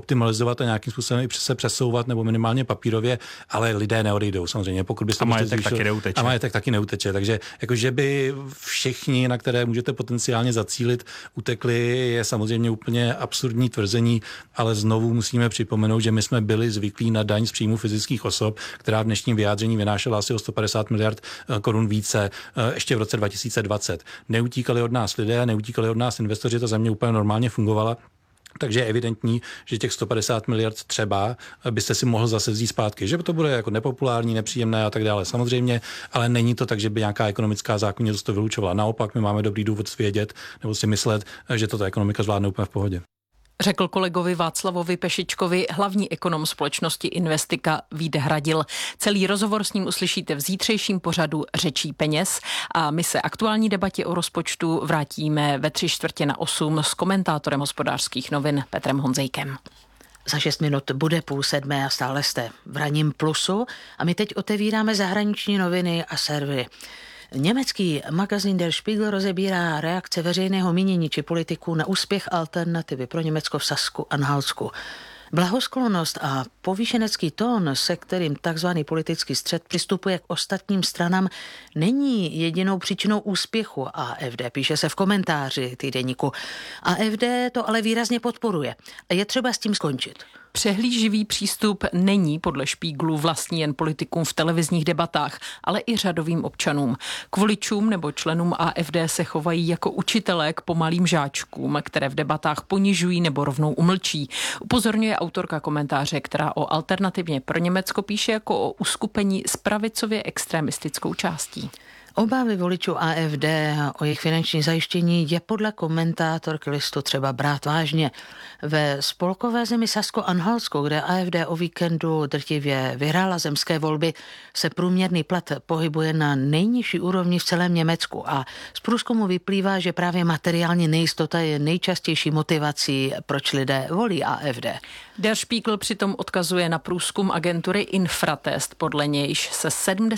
optimalizovat a nějakým způsobem i se přesouvat nebo minimálně papírově, ale lidé neodejdou samozřejmě. Pokud byste a majetek taky neuteče. Takže jakože by všichni, na které můžete potenciálně zacílit, utekli, je samozřejmě úplně absurdní tvrzení, ale znovu musíme připomenout, že my jsme byli zvyklí na daň z příjmu fyzických osob, která v dnešním vyjádření vynášela asi o 150 miliard korun více ještě v roce 2020. Neutíkali od nás lidé, neutíkali od nás investoři, ta země úplně normálně fungovala. Takže je evidentní, že těch 150 miliard třeba byste si mohl zase vzít zpátky, že to bude jako nepopulární, nepříjemné a tak dále. Samozřejmě, ale není to tak, že by nějaká ekonomická zákonitost to vylučovala. Naopak, my máme dobrý důvod vědět nebo si myslet, že to ta ekonomika zvládne úplně v pohodě. Řekl kolegovi Václavovi Pešičkovi hlavní ekonom společnosti Investika Vít Hradil. Celý rozhovor s ním uslyšíte v zítřejším pořadu Řečí peněz a my se aktuální debatě o rozpočtu vrátíme ve 6:45 s komentátorem Hospodářských novin Petrem Honzejkem. Za 6 minut bude 6:30 a stále jste v ranním plusu a my teď otevíráme zahraniční noviny a servery. Německý magazín Der Spiegel rozebírá reakce veřejného mínění či politiků na úspěch alternativy pro Německo v Sasku-Anhaltsku. Blahosklonost a povýšenecký tón, se kterým takzvaný politický střet přistupuje k ostatním stranám, není jedinou příčinou úspěchu AfD, píše se v komentáři týdeníku. AfD to ale výrazně podporuje a je třeba s tím skončit. Přehlíživý přístup není podle Spiegelu vlastní jen politikům v televizních debatách, ale i řadovým občanům. K voličům nebo členům AfD se chovají jako učitelé k pomalým žáčkům, které v debatách ponižují nebo rovnou umlčí. Upozorňuje autorka komentáře, která o alternativně pro Německo píše jako o uskupení s pravicově extremistickou částí. Obavy voličů AfD o jejich finanční zajištění je podle komentátorky listu třeba brát vážně. Ve spolkové zemi Sasko-Anhaltsku, kde AfD o víkendu drtivě vyhrála zemské volby, se průměrný plat pohybuje na nejnižší úrovni v celém Německu a z průzkumu vyplývá, že právě materiální nejistota je nejčastější motivací, proč lidé volí AfD. Der Spiegel přitom odkazuje na průzkum agentury Infratest, podle nějž se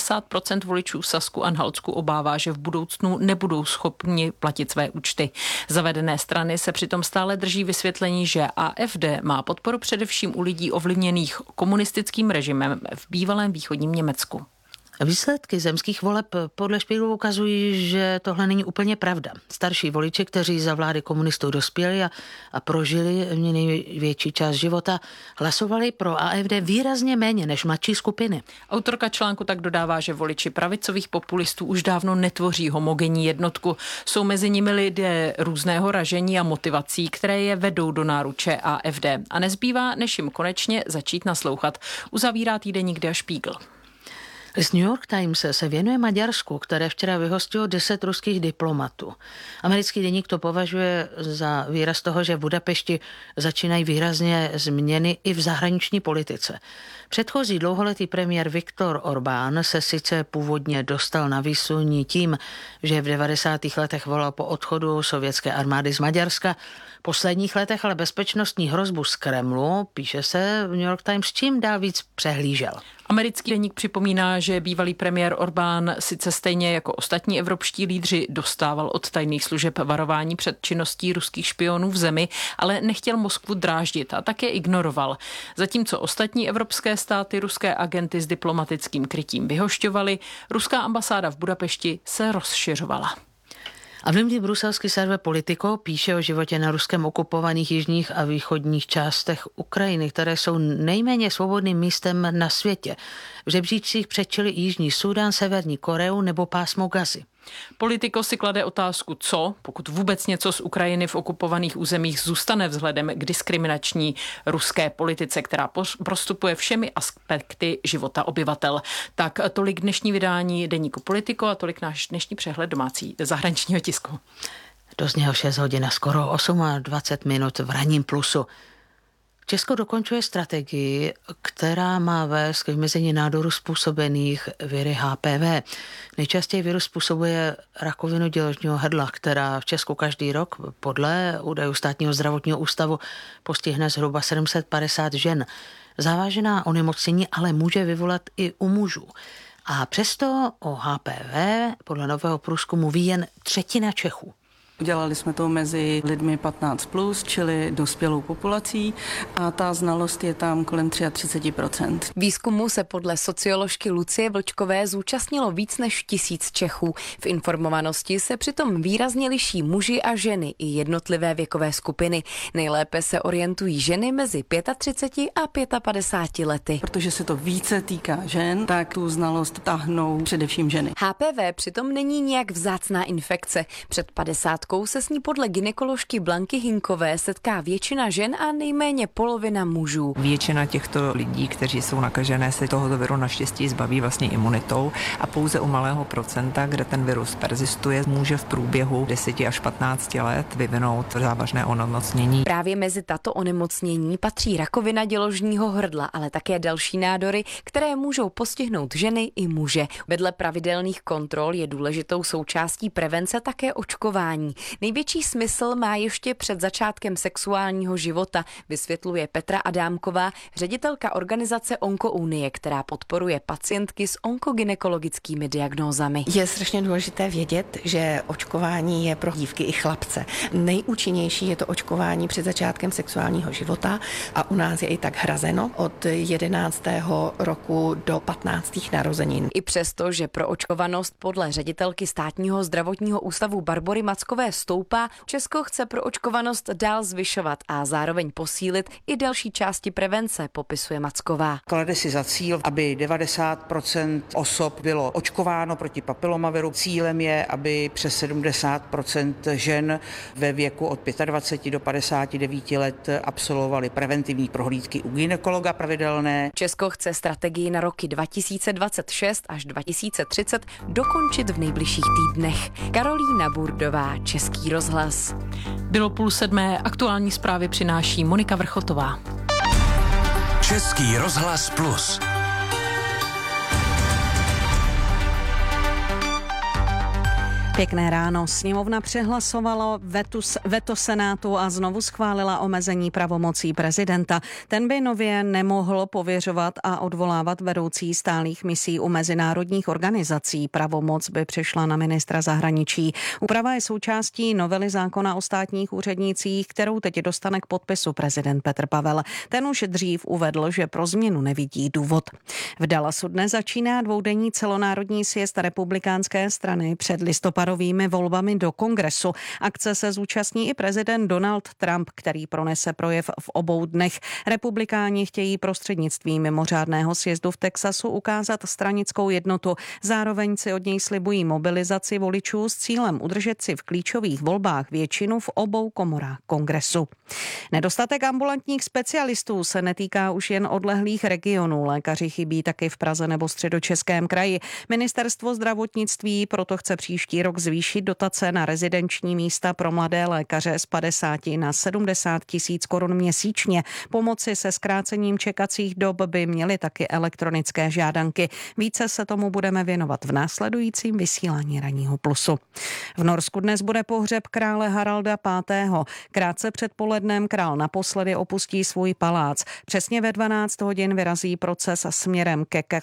70% voličů v Sasku-Anhaltsku obává, že v budoucnu nebudou schopni platit své účty. Zavedené strany se přitom stále drží vysvětlení, že AfD má podporu především u lidí ovlivněných komunistickým režimem v bývalém východním Německu. Výsledky zemských voleb podle Spiegelu ukazují, že tohle není úplně pravda. Starší voliči, kteří za vlády komunistů dospěli a prožili v ní největší část života, hlasovali pro AfD výrazně méně než mladší skupiny. Autorka článku tak dodává, že voliči pravicových populistů už dávno netvoří homogenní jednotku. Jsou mezi nimi lidé různého ražení a motivací, které je vedou do náruče AfD. A nezbývá, než jim konečně začít naslouchat. Uzavírá týdeník Der Spiegel. Z New York Times se věnuje Maďarsku, které včera vyhostilo 10 ruských diplomatů. Americký deník to považuje za výraz toho, že v Budapešti začínají výrazně změny i v zahraniční politice. Předchozí dlouholetý premiér Viktor Orbán se sice původně dostal na výsluní tím, že v 90. letech volal po odchodu sovětské armády z Maďarska. V posledních letech ale bezpečnostní hrozbu z Kremlu, píše se v New York Times, čím dál víc přehlížel. Americký deník připomíná, že bývalý premiér Orbán sice stejně jako ostatní evropští lídři dostával od tajných služeb varování před činností ruských špionů v zemi, ale nechtěl Moskvu dráždit a také ignoroval. Zatímco ostatní evropské státy ruské agenty s diplomatickým krytím vyhošťovaly, ruská ambasáda v Budapešti se rozšiřovala. Anonymní bruselský server Politico píše o životě na ruskem okupovaných jižních a východních částech Ukrajiny, které jsou nejméně svobodným místem na světě. V žebříčcích předčili Jižní Súdán, Severní Koreu nebo pásmo Gazy. Politico si klade otázku, co, pokud vůbec něco z Ukrajiny v okupovaných územích zůstane vzhledem k diskriminační ruské politice, která prostupuje všemi aspekty života obyvatel. Tak tolik dnešní vydání deníku Politico a tolik náš dnešní přehled domácí zahraničního tisku. Doznělo 6 hodin a skoro 28 v ranním plusu. Česko dokončuje strategii, která má vést k vymezení nádorů způsobených viry HPV. Nejčastěji virus způsobuje rakovinu děložního hrdla, která v Česku každý rok podle údajů Státního zdravotního ústavu postihne zhruba 750 žen. Závažná onemocnění ale může vyvolat i u mužů. A přesto o HPV podle nového průzkumu ví jen 1/3 Čechů. Udělali jsme to mezi lidmi 15+, čili dospělou populací, a ta znalost je tam kolem 33%. Výzkumu se podle socioložky Lucie Vlčkové zúčastnilo víc než 1000 Čechů. V informovanosti se přitom výrazně liší muži a ženy i jednotlivé věkové skupiny. Nejlépe se orientují ženy mezi 35 a 55 lety. Protože se to více týká žen, tak tu znalost tahnou především ženy. HPV přitom není nějak vzácná infekce. Před 50 se s ní podle gynekoložky Blanky Hinkové setká většina žen a nejméně polovina mužů. Většina těchto lidí, kteří jsou nakažené, se tohoto viru naštěstí zbaví vlastně imunitou a pouze u malého procenta, kde ten virus perzistuje, může v průběhu 10 až 15 let vyvinout závažné onemocnění. Právě mezi tato onemocnění patří rakovina děložního hrdla, ale také další nádory, které můžou postihnout ženy i muže. Vedle pravidelných kontrol je důležitou součástí prevence také očkování. Největší smysl má ještě před začátkem sexuálního života, vysvětluje Petra Adámková, ředitelka organizace Onkounie, která podporuje pacientky s onkogynekologickými diagnózami. Je strašně důležité vědět, že očkování je pro dívky i chlapce. Nejúčinnější je to očkování před začátkem sexuálního života a u nás je i tak hrazeno od 11. roku do 15. narozenin. I přesto, že proočkovanost podle ředitelky Státního zdravotního ústavu Barbory Mackové stoupá, Česko chce proočkovanost dál zvyšovat a zároveň posílit i další části prevence, popisuje Macková. Klade si za cíl, aby 90% osob bylo očkováno proti papilomaviru. Cílem je, aby přes 70% žen ve věku od 25 do 59 let absolvovali preventivní prohlídky u gynekologa pravidelné. Česko chce strategii na roky 2026 až 2030 dokončit v nejbližších týdnech. Karolína Burdová, Český rozhlas. Bylo 6:30, aktuální zprávy přináší Monika Vrchotová. Český rozhlas Plus. Pěkné ráno. Sněmovna přehlasovala veto Senátu a znovu schválila omezení pravomocí prezidenta. Ten by nově nemohl pověřovat a odvolávat vedoucí stálých misí u mezinárodních organizací. Pravomoc by přešla na ministra zahraničí. Úprava je součástí novely zákona o státních úřednících, kterou teď dostane k podpisu prezident Petr Pavel. Ten už dřív uvedl, že pro změnu nevidí důvod. V Dallasu dnes začíná dvoudenní celonárodní sjezd republikánské strany před listopadovými volbami do kongresu. Akce se zúčastní i prezident Donald Trump, který pronese projev v obou dnech. Republikáni chtějí prostřednictvím mimořádného sjezdu v Texasu ukázat stranickou jednotu. Zároveň si od něj slibují mobilizaci voličů s cílem udržet si v klíčových volbách většinu v obou komorách kongresu. Nedostatek ambulantních specialistů se netýká už jen odlehlých regionů. Lékaři chybí taky v Praze nebo Středočeském kraji. Ministerstvo zdravotnictví proto chce příští rok zvýšit dotace na rezidenční místa pro mladé lékaře z 50 na 70 tisíc korun měsíčně. Pomoci se zkrácením čekacích dob by měly taky elektronické žádanky. Více se tomu budeme věnovat v následujícím vysílání Ranního plusu. V Norsku dnes bude pohřeb krále Haralda V. Krátce před polednem král naposledy opustí svůj palác. Přesně ve 12 hodin vyrazí proces směrem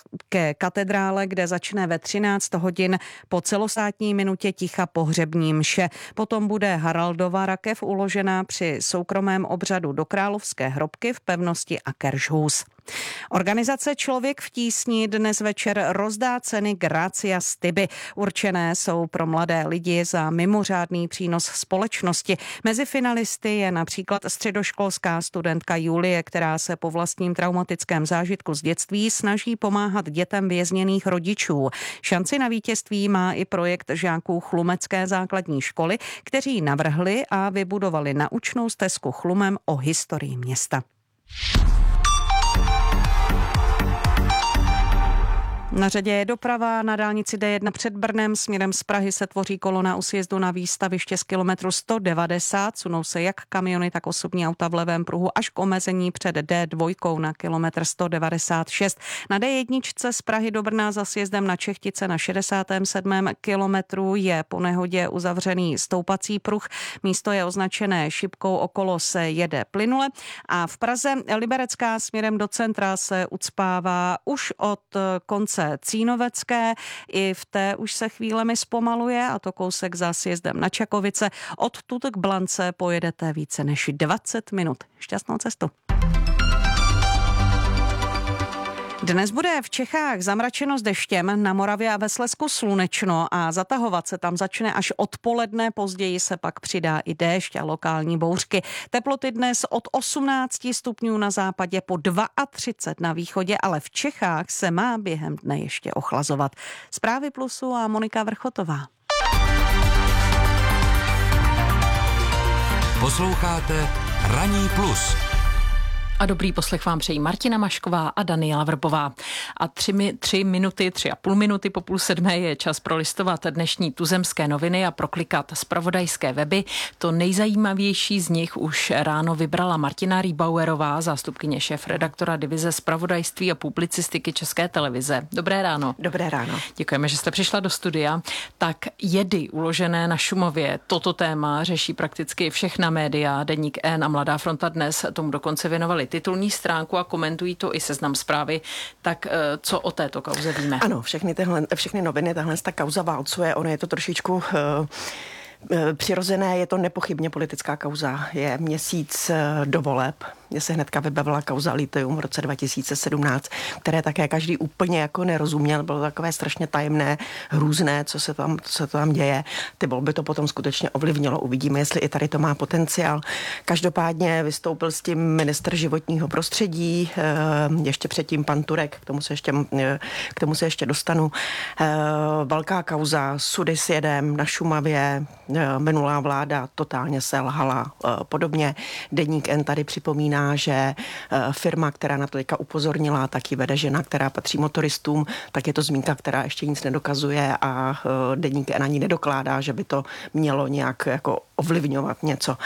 ke katedrále, kde začne ve 13 hodin po celostátní minutě ticha pohřební mše. Potom bude Haraldova rakev uložená při soukromém obřadu do královské hrobky v pevnosti Akershus. Organizace Člověk v tísni dnes večer rozdá ceny Gracias Tibi. Určené jsou pro mladé lidi za mimořádný přínos společnosti. Mezi finalisty je například středoškolská studentka Julie, která se po vlastním traumatickém zážitku z dětství snaží pomáhat dětem vězněných rodičů. Šanci na vítězství má i projekt žáků Chlumecké základní školy, kteří navrhli a vybudovali naučnou stezku Chlumem o historii města. Na řadě je doprava. Na dálnici D1 před Brnem směrem z Prahy se tvoří kolona u sjezdu na výstaviště z kilometru 190. Sunou se jak kamiony, tak osobní auta v levém pruhu až k omezení před D2 na kilometr 196. Na D1 z Prahy do Brna za sjezdem na Čechtice na 67. kilometru je po nehodě uzavřený stoupací pruh. Místo je označené šipkou, okolo se jede plynule. A v Praze Liberecká směrem do centra se ucpává už od konce ulice Cínovecké. I v té už se chvílemi zpomaluje, a to kousek za sjezdem na Čakovice. Odtud k Blance pojedete více než 20 minut. Šťastnou cestu. Dnes bude v Čechách zamračeno s deštěm, na Moravě a ve Slezsku slunečno a zatahovat se tam začne až odpoledne, později se pak přidá i déšť a lokální bouřky. Teploty dnes od 18 stupňů na západě po 32 na východě, ale v Čechách se má během dne ještě ochlazovat. Zprávy Plusu a Monika Vrchotová. Posloucháte Ranní plus. A dobrý poslech vám přejí Martina Mašková a Daniela Vrbová. A 3,5 minuty po 6:30 je čas prolistovat dnešní tuzemské noviny a proklikat zpravodajské weby. To nejzajímavější z nich už ráno vybrala Martina Rýbauerová, zástupkyně šéfredaktora divize zpravodajství a publicistiky České televize. Dobré ráno. Dobré ráno. Děkujeme, že jste přišla do studia. Tak jedy uložené na Šumavě. Toto téma řeší prakticky všechna média. Deník N a Mladá fronta Dnes tomu dokonce věnovali titulní stránku a komentují to i Seznam Zprávy. Tak co o této kauze víme? Ano, všechny noviny, tahle ta kauza válcuje, ono je to trošičku přirozené, je to nepochybně politická kauza. Je měsíc do voleb. Mně se hnedka vybavila kauza Lithium v roce 2017, které také každý úplně jako nerozuměl. Bylo takové strašně tajemné, hrůzné, co se tam děje. Ty volby to potom skutečně ovlivnilo. Uvidíme, jestli i tady to má potenciál. Každopádně vystoupil s tím ministr životního prostředí, ještě předtím pan Turek, k tomu se ještě dostanu. Velká kauza, sudy s jedem na Šumavě, minulá vláda totálně selhala. Podobně Deník N tady připomíná, že firma, která na to teďka upozornila, taky vede žena, která patří motoristům, tak je to zmínka, která ještě nic nedokazuje a Deník N ani nedokládá, že by to mělo nějak jako ovlivňovat něco.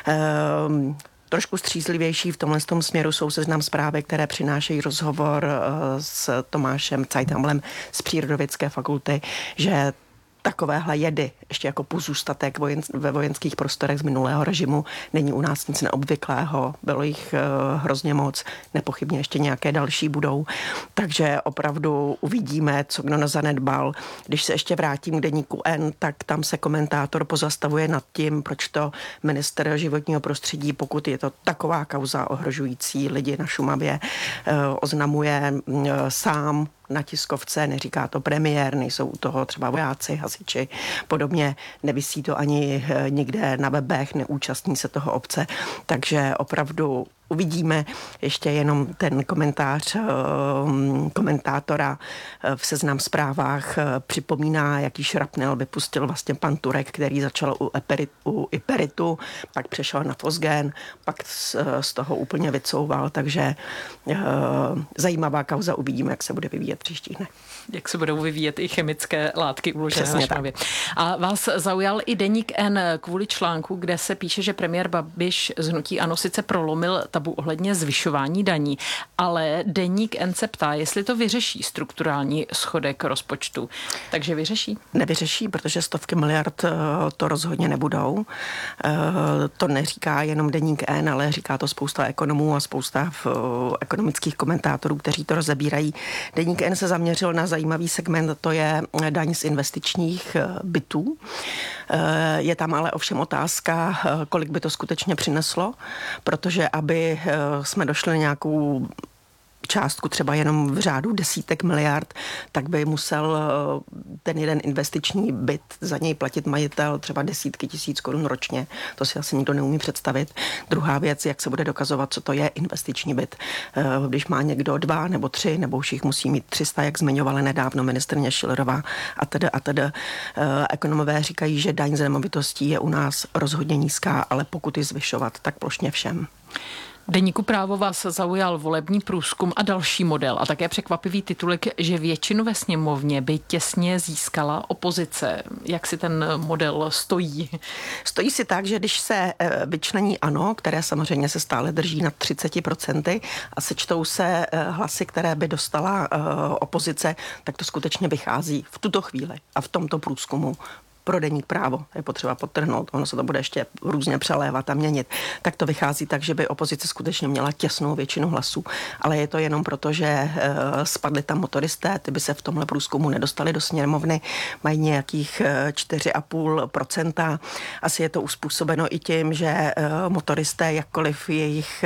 Trošku střízlivější v tomhle směru jsou Seznam Zprávy, které přinášejí rozhovor s Tomášem Cajtamlem z Přírodovědské fakulty, že takovéhle jedy, ještě jako pozůstatek ve vojenských prostorech z minulého režimu, není u nás nic neobvyklého, bylo jich hrozně moc, nepochybně ještě nějaké další budou, takže opravdu uvidíme, co kdo zanedbal. Když se ještě vrátím k Deníku N, tak tam se komentátor pozastavuje nad tím, proč to ministr životního prostředí, pokud je to taková kauza ohrožující lidi na Šumavě, oznamuje sám na tiskovce, neříká to premiér, nejsou u toho třeba vojáci, hasiči, podobně, nevisí to ani nikde na webech, neúčastní se toho obce, takže opravdu uvidíme. Ještě jenom ten komentář komentátora v Seznam Zprávách připomíná, jaký šrapnel vypustil vlastně pan Turek, který začal u Iperitu, pak přešel na Fosgen, pak z toho úplně vycouval, takže zajímavá kauza, uvidíme, jak se bude vyvíjet příští dne. Jak se budou vyvíjet i chemické látky uložené na Šumavě. A vás zaujal i Deník N kvůli článku, kde se píše, že premiér Babiš z hnutí ANO sice prolomil tabu ohledně zvyšování daní, ale Deník N se ptá, jestli to vyřeší strukturální schodek rozpočtu. Takže vyřeší? Nevyřeší, protože stovky miliard to rozhodně nebudou. To neříká jenom Deník N, ale říká to spousta ekonomů a spousta ekonomických komentátorů, kteří to rozebírají. Deník N se zaměřil na zajímavý segment, to je daň z investičních bytů. Je tam ale ovšem otázka, kolik by to skutečně přineslo, protože aby jsme došli na nějakou částku třeba jenom v řádu desítek miliard, tak by musel ten jeden investiční byt za něj platit majitel třeba desítky tisíc korun ročně. To si asi nikdo neumí představit. Druhá věc, jak se bude dokazovat, co to je investiční byt. Když má někdo 2 nebo 3, nebo už jich musí mít 300, jak zmiňovala nedávno ministryně Schillerová a tedy. Ekonomové říkají, že daň z nemovitostí je u nás rozhodně nízká, ale pokud ji zvyšovat, tak plošně všem. V Deníku Právo vás zaujal volební průzkum a další model a také překvapivý titulek, že většinu ve sněmovně by těsně získala opozice. Jak si ten model stojí? Stojí si tak, že když se vyčlení ANO, které samozřejmě se stále drží nad 30% a sečtou se hlasy, které by dostala opozice, tak to skutečně vychází v tuto chvíli a v tomto průzkumu pro deník Právo, je potřeba podtrhnout, ono se to bude ještě různě přelévat a měnit, tak to vychází tak, že by opozice skutečně měla těsnou většinu hlasů, ale je to jenom proto, že spadli tam motoristé, ty by se v tomhle průzkumu nedostali do sněmovny, mají nějakých 4,5%. Asi je to uspůsobeno i tím, že motoristé, jakkoliv jejich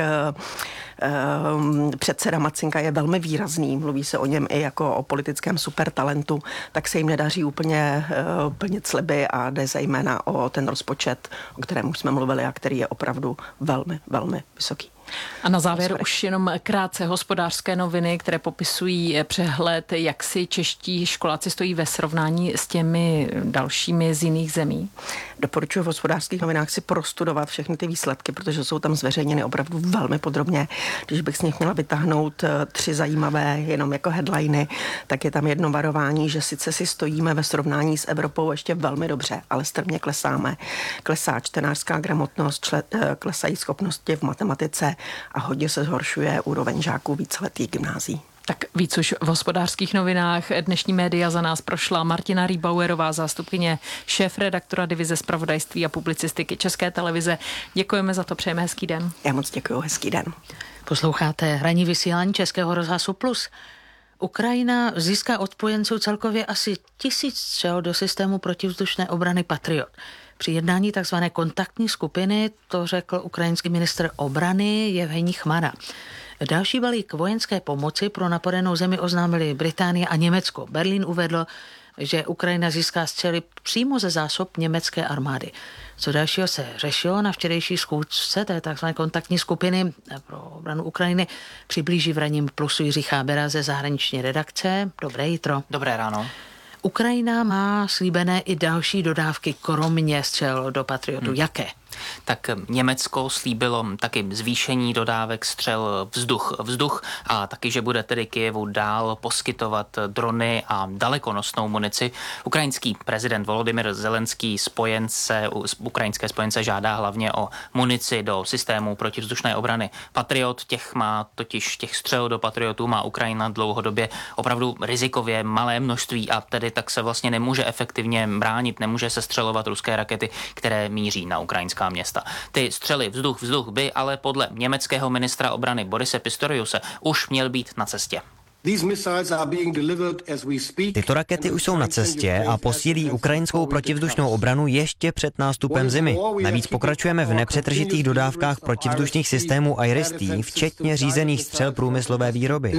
předseda Macinka je velmi výrazný, mluví se o něm i jako o politickém supertalentu, tak se jim nedaří úplně plnit sliby a jde zejména o ten rozpočet, o kterém už jsme mluvili a který je opravdu velmi, velmi vysoký. A na závěr už jenom krátce Hospodářské noviny, které popisují přehled, jak si čeští školáci stojí ve srovnání s těmi dalšími z jiných zemí. Doporučuji v Hospodářských novinách si prostudovat všechny ty výsledky, protože jsou tam zveřejněny opravdu velmi podrobně. Když bych z nich měla vytáhnout 3 zajímavé jenom jako headliny, tak je tam jedno varování, že sice si stojíme ve srovnání s Evropou ještě velmi dobře, ale strmě klesáme. Klesá čtenářská gramotnost, klesají schopnosti v matematice a hodně se zhoršuje úroveň žáků víceletých gymnázií. Tak víc už v Hospodářských novinách. Dnešní média za nás prošla Martina Rýbauerová, zástupkyně šéfredaktora divize zpravodajství a publicistiky České televize. Děkujeme za to, přejeme hezký den. Já moc děkuji, hezký den. Posloucháte ranní vysílání Českého rozhlasu Plus. Ukrajina získá od spojenců celkově asi 1000 střel do systému protivzdušné obrany Patriot. Při jednání tzv. Kontaktní skupiny to řekl ukrajinský ministr obrany Jevgenij Chmara. Další balík vojenské pomoci pro napadenou zemi oznámili Británie a Německo. Berlín uvedl, že Ukrajina získá střely přímo ze zásob německé armády. Co dalšího se řešilo na včerejší schůzce té tzv. Kontaktní skupiny pro obranu Ukrajiny, přiblíží v ranním Plusu Jiří Chábera ze zahraniční redakce. Dobré jitro. Dobré ráno. Ukrajina má slíbené i další dodávky, kromě střel do Patriotu. Jaké? Tak Německo slíbilo taky zvýšení dodávek střel vzduch a taky, že bude tedy Kyjevu dál poskytovat drony a dalekonosnou munici. Ukrajinský prezident Volodymyr Zelenský ukrajinské spojence žádá hlavně o munici do systému protivzdušné obrany Patriot. Těch střel do Patriotů má Ukrajina dlouhodobě opravdu rizikově malé množství a tedy tak se vlastně nemůže efektivně bránit, nemůže se střelovat ruské rakety, které míří na ukrajinská města. Ty střely vzduch by ale podle německého ministra obrany Borise Pistoriuse už měl být na cestě. Tyto rakety už jsou na cestě a posílí ukrajinskou protivzdušnou obranu ještě před nástupem zimy. Navíc pokračujeme v nepřetržitých dodávkách protivzdušných systémů IRIS-T, včetně řízených střel průmyslové výroby.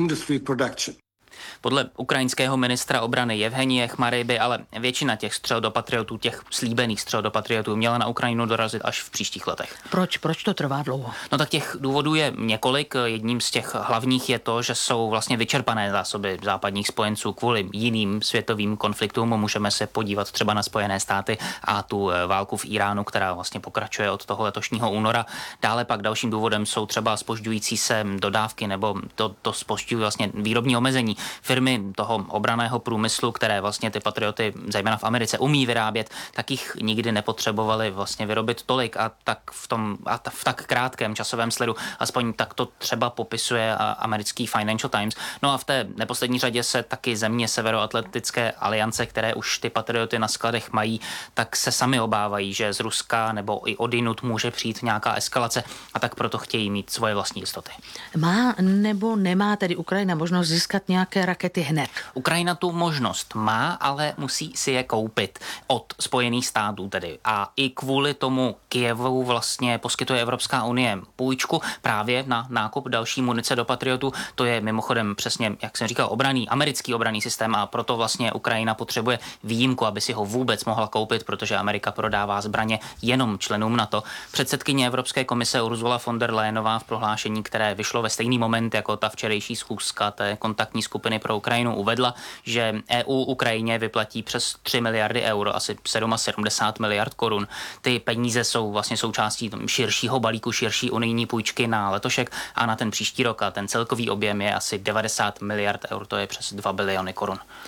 Podle ukrajinského ministra obrany Jevhenije Chmary by ale většina těch střel do Patriotů, těch slíbených střel do Patriotů, měla na Ukrajinu dorazit až v příštích letech. Proč to trvá dlouho? No tak těch důvodů je několik. Jedním z těch hlavních je to, že jsou vlastně vyčerpané zásoby západních spojenců kvůli jiným světovým konfliktům. Můžeme se podívat třeba na Spojené státy a tu válku v Iránu, která vlastně pokračuje od toho letošního února. Dále pak dalším důvodem jsou třeba zpožďující se dodávky nebo to zpožďují vlastně výrobní omezení. Firmy toho obranného průmyslu, které vlastně ty Patrioty, zejména v Americe, umí vyrábět, tak jich nikdy nepotřebovali vlastně vyrobit tolik a tak v tak krátkém časovém sledu, aspoň tak to třeba popisuje americký Financial Times. No a v té neposlední řadě se taky země Severoatlantické aliance, které už ty Patrioty na skladech mají, tak se sami obávají, že z Ruska nebo i odinut může přijít nějaká eskalace a tak proto chtějí mít svoje vlastní jistoty. Má nebo nemá tedy Ukrajina možnost získat nějaké rakety hned? Ukrajina tu možnost má, ale musí si je koupit od Spojených států tedy. A i kvůli tomu Kyjevu vlastně poskytuje Evropská unie půjčku právě na nákup další munice do Patriotu. To je mimochodem přesně, jak jsem říkal, americký obranný systém a proto vlastně Ukrajina potřebuje výjimku, aby si ho vůbec mohla koupit, protože Amerika prodává zbraně jenom členům NATO. Předsedkyně Evropské komise Ursula von der Leyenová v prohlášení, které vyšlo ve stejný moment jako ta včerejší schůzka té kontaktní skupiny pro Ukrajinu, uvedla, že EU Ukrajině vyplatí přes 3 miliardy euro, asi 77 miliard korun. Ty peníze jsou vlastně součástí širšího balíku, širší unijní půjčky na letošek a na ten příští rok a ten celkový objem je asi 90 miliard eur, to je přes 2 biliony korun.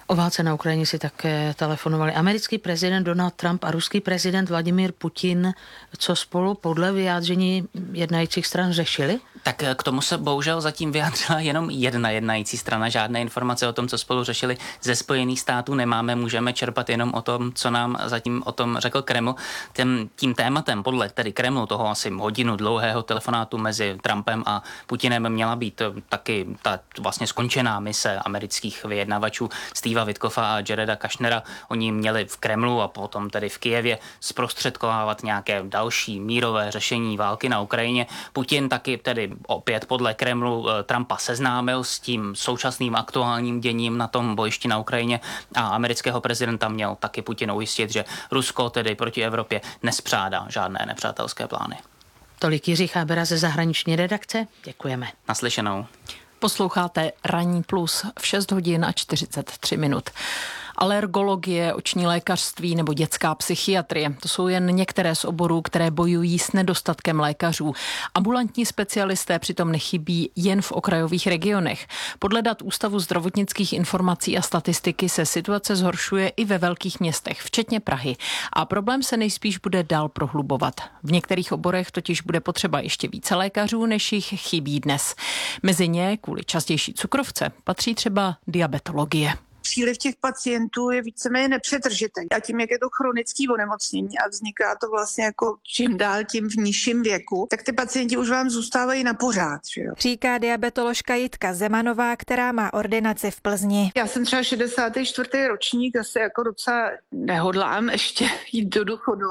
O válce na Ukrajině si také telefonovali americký prezident Donald Trump a ruský prezident Vladimír Putin, co spolu podle vyjádření jednajících stran řešili? Tak k tomu se bohužel zatím vyjádřila jenom jedna jednající strana. Žádné informace o tom, co spolu řešili, ze Spojených států nemáme. Můžeme čerpat jenom o tom, co nám zatím o tom řekl Kreml. Tím tématem podle tedy Kremlu toho asi hodinu dlouhého telefonátu mezi Trumpem a Putinem měla být taky ta vlastně skončená mise amerických vyjednavačů Steva Witkoffa a Jareda Kushnera. Oni měli v Kremlu a potom tedy v Kyjevě zprostředkovávat nějaké další mírové řešení války na Ukrajině. Putin taky tedy opět podle Kremlu Trumpa seznámil s tím současným aktuálním děním na tom bojišti na Ukrajině a amerického prezidenta měl taky Putin ujistit, že Rusko tedy proti Evropě nespřádá žádné nepřátelské plány. Tolik Jiří Chábera ze zahraniční redakce. Děkujeme. Naslyšenou. Posloucháte Ranní plus v 6 hodin a 43 minut. Alergologie, oční lékařství nebo dětská psychiatrie. To jsou jen některé z oborů, které bojují s nedostatkem lékařů. Ambulantní specialisté přitom nechybí jen v okrajových regionech. Podle dat Ústavu zdravotnických informací a statistiky se situace zhoršuje i ve velkých městech, včetně Prahy. A problém se nejspíš bude dál prohlubovat. V některých oborech totiž bude potřeba ještě více lékařů, než jich chybí dnes. Mezi ně kvůli častější cukrovce patří třeba diabetologie. Příliv těch pacientů je víceméně nepřetržitelný. A tím, jak je to chronické onemocnění a vzniká to vlastně jako čím dál tím v nižším věku, tak ty pacienti už vám zůstávají na pořád. Že jo? Říká diabetoložka Jitka Zemanová, která má ordinaci v Plzni. Já jsem třeba 64. ročník, asi jako docela nehodlám ještě jít do důchodu,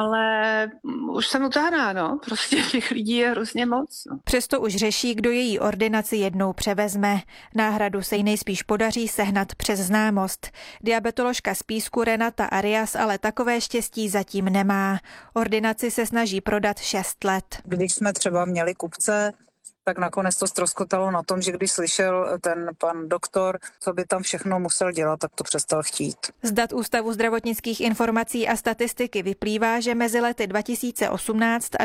ale už jsem utahaná, no. Prostě těch lidí je hrozně moc. No. Přesto už řeší, kdo její ordinaci jednou převezme. Náhradu se jí nejspíš podaří sehnat přes známost. Diabetoložka z Písku Renata Arias ale takové štěstí zatím nemá. Ordinaci se snaží prodat 6 let. Když jsme třeba měli kupce, tak nakonec to ztroskotalo na tom, že když slyšel ten pan doktor, co by tam všechno musel dělat, tak to přestal chtít. Z dat Ústavu zdravotnických informací a statistiky vyplývá, že mezi lety 2018 a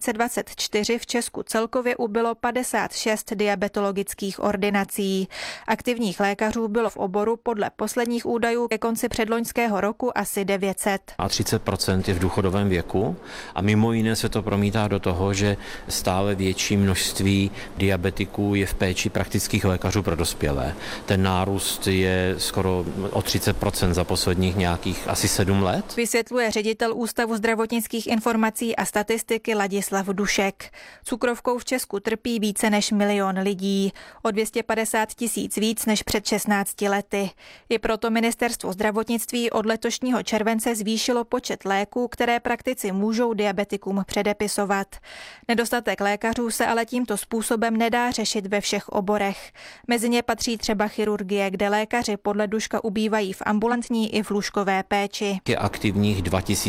2024 v Česku celkově ubylo 56 diabetologických ordinací. Aktivních lékařů bylo v oboru podle posledních údajů ke konci předloňského roku asi 900. A 30% je v důchodovém věku a mimo jiné se to promítá do toho, že stále větší množství diabetiků je v péči praktických lékařů pro dospělé. Ten nárůst je skoro o 30% za posledních nějakých asi 7 let. Vysvětluje ředitel Ústavu zdravotnických informací a statistiky Ladislav Dušek. Cukrovkou v Česku trpí více než 1 milion lidí, o 250 000 víc než před 16 lety. I proto ministerstvo zdravotnictví od letošního července zvýšilo počet léků, které praktici můžou diabetikům předepisovat. Nedostatek lékařů se ale tímto způsobem nedá řešit ve všech oborech. Mezi ně patří třeba chirurgie, kde lékaři podle Duška ubývají v ambulantní i v lůžkové péči. Je aktivních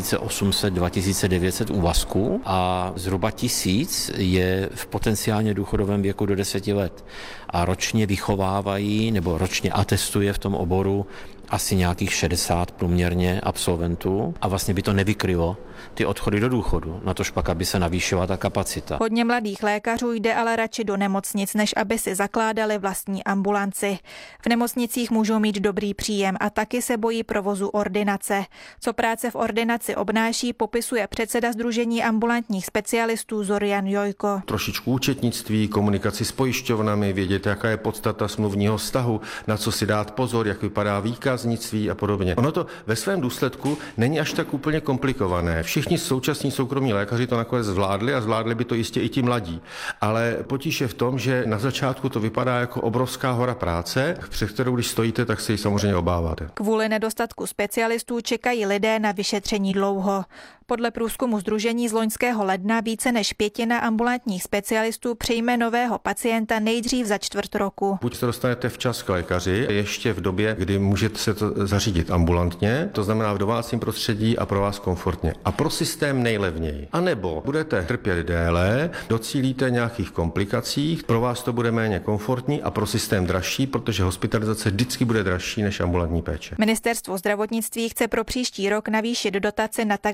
2800-2900 úvazků a zhruba 1000 je v potenciálně důchodovém věku do 10 let. A ročně vychovávají nebo ročně atestuje v tom oboru asi nějakých 60 průměrně absolventů a vlastně by to nevykrylo ty odchody do důchodu, natož pak, aby se navýšila ta kapacita. Hodně mladých lékařů jde ale radši do nemocnic, než aby si zakládali vlastní ambulanci. V nemocnicích můžou mít dobrý příjem a taky se bojí provozu ordinace. Co práce v ordinaci obnáší, popisuje předseda Sdružení ambulantních specialistů Zorian Jojko. Trošičku účetnictví, komunikaci s pojišťovnami, vědět, jaká je podstata smluvního vztahu, na co si dát pozor, jak vypadá výkaznictví a podobně. Ono to ve svém důsledku není až tak úplně komplikované. Všichni současní soukromí lékaři to nakonec zvládli a zvládli by to jistě i ti mladí. Ale potíž je v tom, že na začátku to vypadá jako obrovská hora práce, před kterou když stojíte, tak se ji samozřejmě obáváte. Kvůli nedostatku specialistů čekají lidé na vyšetření dlouho. Podle průzkumu Sdružení z loňského ledna více než 1/5 ambulantních specialistů přijme nového pacienta nejdřív za 1/4 roku. Buď se dostanete včas k lékaři, ještě v době, kdy můžete se to zařídit ambulantně, to znamená v domácím prostředí a pro vás komfortně. A pro systém nejlevněji. A nebo budete trpět déle, docílíte nějakých komplikací, pro vás to bude méně komfortní a pro systém dražší, protože hospitalizace vždycky bude dražší než ambulantní péče. Ministerstvo zdravotnictví chce pro příští rok navýšit dotaci na takzvaná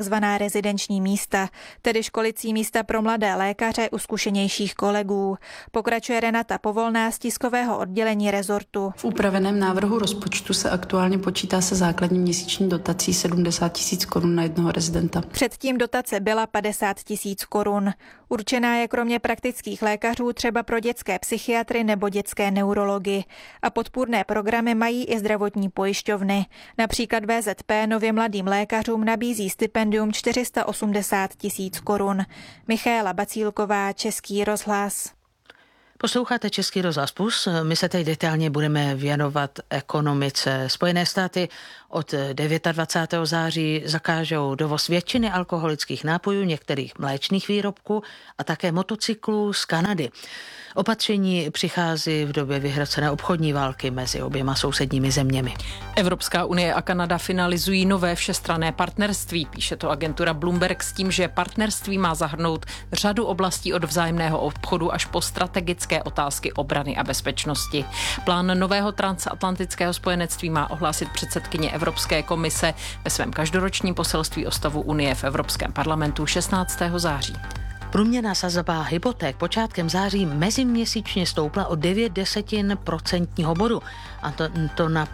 rezidenční místa, tedy školicí místa pro mladé lékaře u zkušenějších kolegů. Pokračuje Renata Povolná z tiskového oddělení rezortu. V upraveném návrhu rozpočtu se aktuálně počítá se základní měsíční dotací 70 000 korun na jednoho rezidenta. Předtím dotace byla 50 000 korun. Určená je kromě praktických lékařů třeba pro dětské psychiatry nebo dětské neurology. A podpůrné programy mají i zdravotní pojišťovny. Například VZP nově mladým lékařům nabízí stipendium 480 000 korun. Michaela Bacílková, Český rozhlas. Posloucháte Český rozhlas Plus. My se teď detailně budeme věnovat ekonomice. Spojené státy od 29. září zakážou dovoz většiny alkoholických nápojů, některých mléčných výrobků a také motocyklů z Kanady. Opatření přichází v době vyhrocené obchodní války mezi oběma sousedními zeměmi. Evropská unie a Kanada finalizují nové všestranné partnerství, píše to agentura Bloomberg, s tím, že partnerství má zahrnout řadu oblastí od vzájemného obchodu až po strategické otázky obrany a bezpečnosti. Plán nového transatlantického spojenectví má ohlásit předsedkyně Evropské komise ve svém každoročním poselství o stavu Unie v Evropském parlamentu 16. září. Průměrná sazba hypoték počátkem září meziměsíčně stoupla o 0,9 procentního bodu, a to na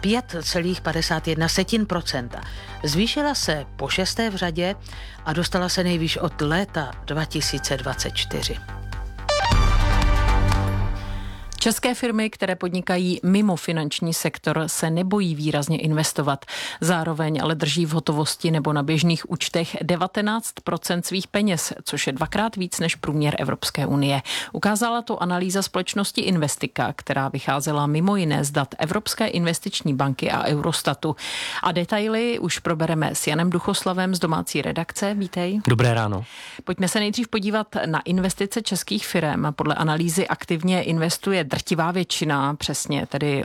5,51%. Zvýšila se po 6. v řadě a dostala se nejvýš od léta 2024. České firmy, které podnikají mimo finanční sektor, se nebojí výrazně investovat. Zároveň ale drží v hotovosti nebo na běžných účtech 19% svých peněz, což je 2krát víc než průměr Evropské unie. Ukázala to analýza společnosti Investika, která vycházela mimo jiné z dat Evropské investiční banky a Eurostatu. A detaily už probereme s Janem Duchoslavem z domácí redakce. Vítej. Dobré ráno. Pojďme se nejdřív podívat na investice českých firem. Podle analýzy aktivně investuje drtivá většina, přesně tedy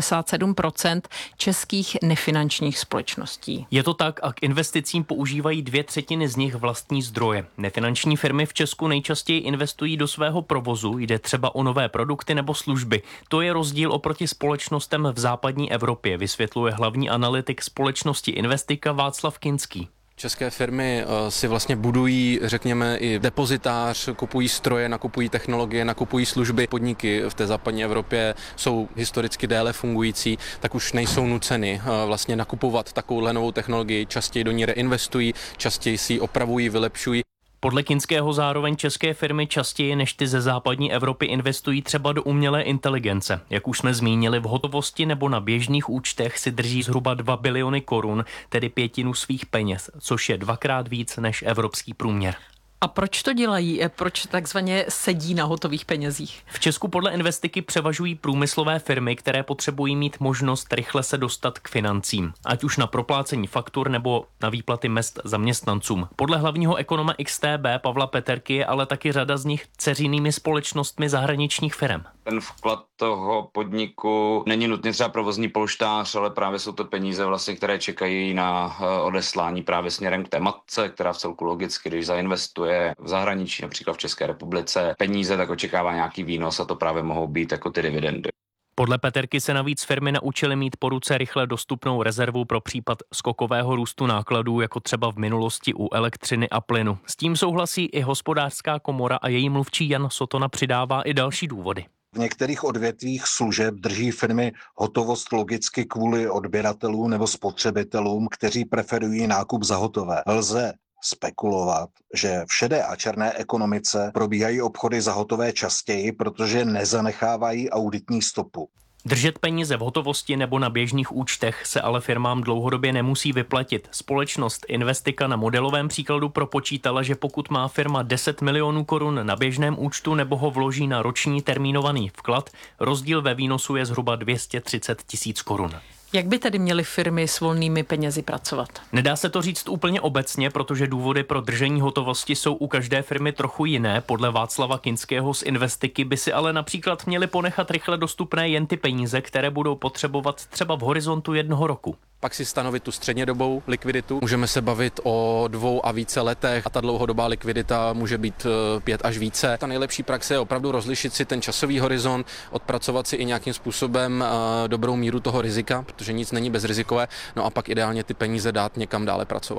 87% českých nefinančních společností. Je to tak a k investicím používají 2/3 z nich vlastní zdroje. Nefinanční firmy v Česku nejčastěji investují do svého provozu, jde třeba o nové produkty nebo služby. To je rozdíl oproti společnostem v západní Evropě, vysvětluje hlavní analytik společnosti Investika Václav Kinský. České firmy si vlastně budují, řekněme, i depozitář, kupují stroje, nakupují technologie, nakupují služby. Podniky v té západní Evropě jsou historicky déle fungující, tak už nejsou nuceny vlastně nakupovat takovouhle novou technologii, častěji do ní reinvestují, častěji si ji opravují, vylepšují. Podle Kinského zároveň české firmy častěji než ty ze západní Evropy investují třeba do umělé inteligence. Jak už jsme zmínili, v hotovosti nebo na běžných účtech si drží zhruba 2 biliony korun, tedy 1/5 svých peněz, což je 2krát víc než evropský průměr. A proč to dělají? Proč takzvaně sedí na hotových penězích? V Česku podle Investiky převažují průmyslové firmy, které potřebují mít možnost rychle se dostat k financím, ať už na proplácení faktur nebo na výplaty mezd zaměstnancům. Podle hlavního ekonoma XTB Pavla Peterky je ale taky řada z nich dceřinými společnostmi zahraničních firm. Ten vklad toho podniku není nutně třeba provozní polštář, ale právě jsou to peníze vlastně, které čekají na odeslání právě směrem k té matce, která v celku logicky, když zainvestuje v zahraničí, například v České republice, peníze, tak očekává nějaký výnos a to právě mohou být jako ty dividendy. Podle Peterky se navíc firmy naučily mít po ruce rychle dostupnou rezervu pro případ skokového růstu nákladů, jako třeba v minulosti u elektřiny a plynu. S tím souhlasí i Hospodářská komora a její mluvčí Jan Sotona přidává i další důvody. V některých odvětvích služeb drží firmy hotovost logicky kvůli odběratelům nebo spotřebitelům, kteří preferují nákup za hotové. Lze spekulovat, že v šedé a černé ekonomice probíhají obchody za hotové častěji, protože nezanechávají auditní stopu. Držet peníze v hotovosti nebo na běžných účtech se ale firmám dlouhodobě nemusí vyplatit. Společnost Investika na modelovém příkladu propočítala, že pokud má firma 10 milionů korun na běžném účtu nebo ho vloží na roční termínovaný vklad, rozdíl ve výnosu je zhruba 230 000 korun. Jak by tedy měly firmy s volnými penězi pracovat? Nedá se to říct úplně obecně, protože důvody pro držení hotovosti jsou u každé firmy trochu jiné. Podle Václava Kinského z Investiky by si ale například měli ponechat rychle dostupné jen ty peníze, které budou potřebovat třeba v horizontu 1 roku. Pak si stanovit tu střednědobou likviditu. Můžeme se bavit o 2 a více letech a ta dlouhodobá likvidita může být 5 až více. Ta nejlepší praxe je opravdu rozlišit si ten časový horizont, odpracovat si i nějakým způsobem dobrou míru toho rizika, protože nic není bezrizikové, no a pak ideálně ty peníze dát někam dále pracovat.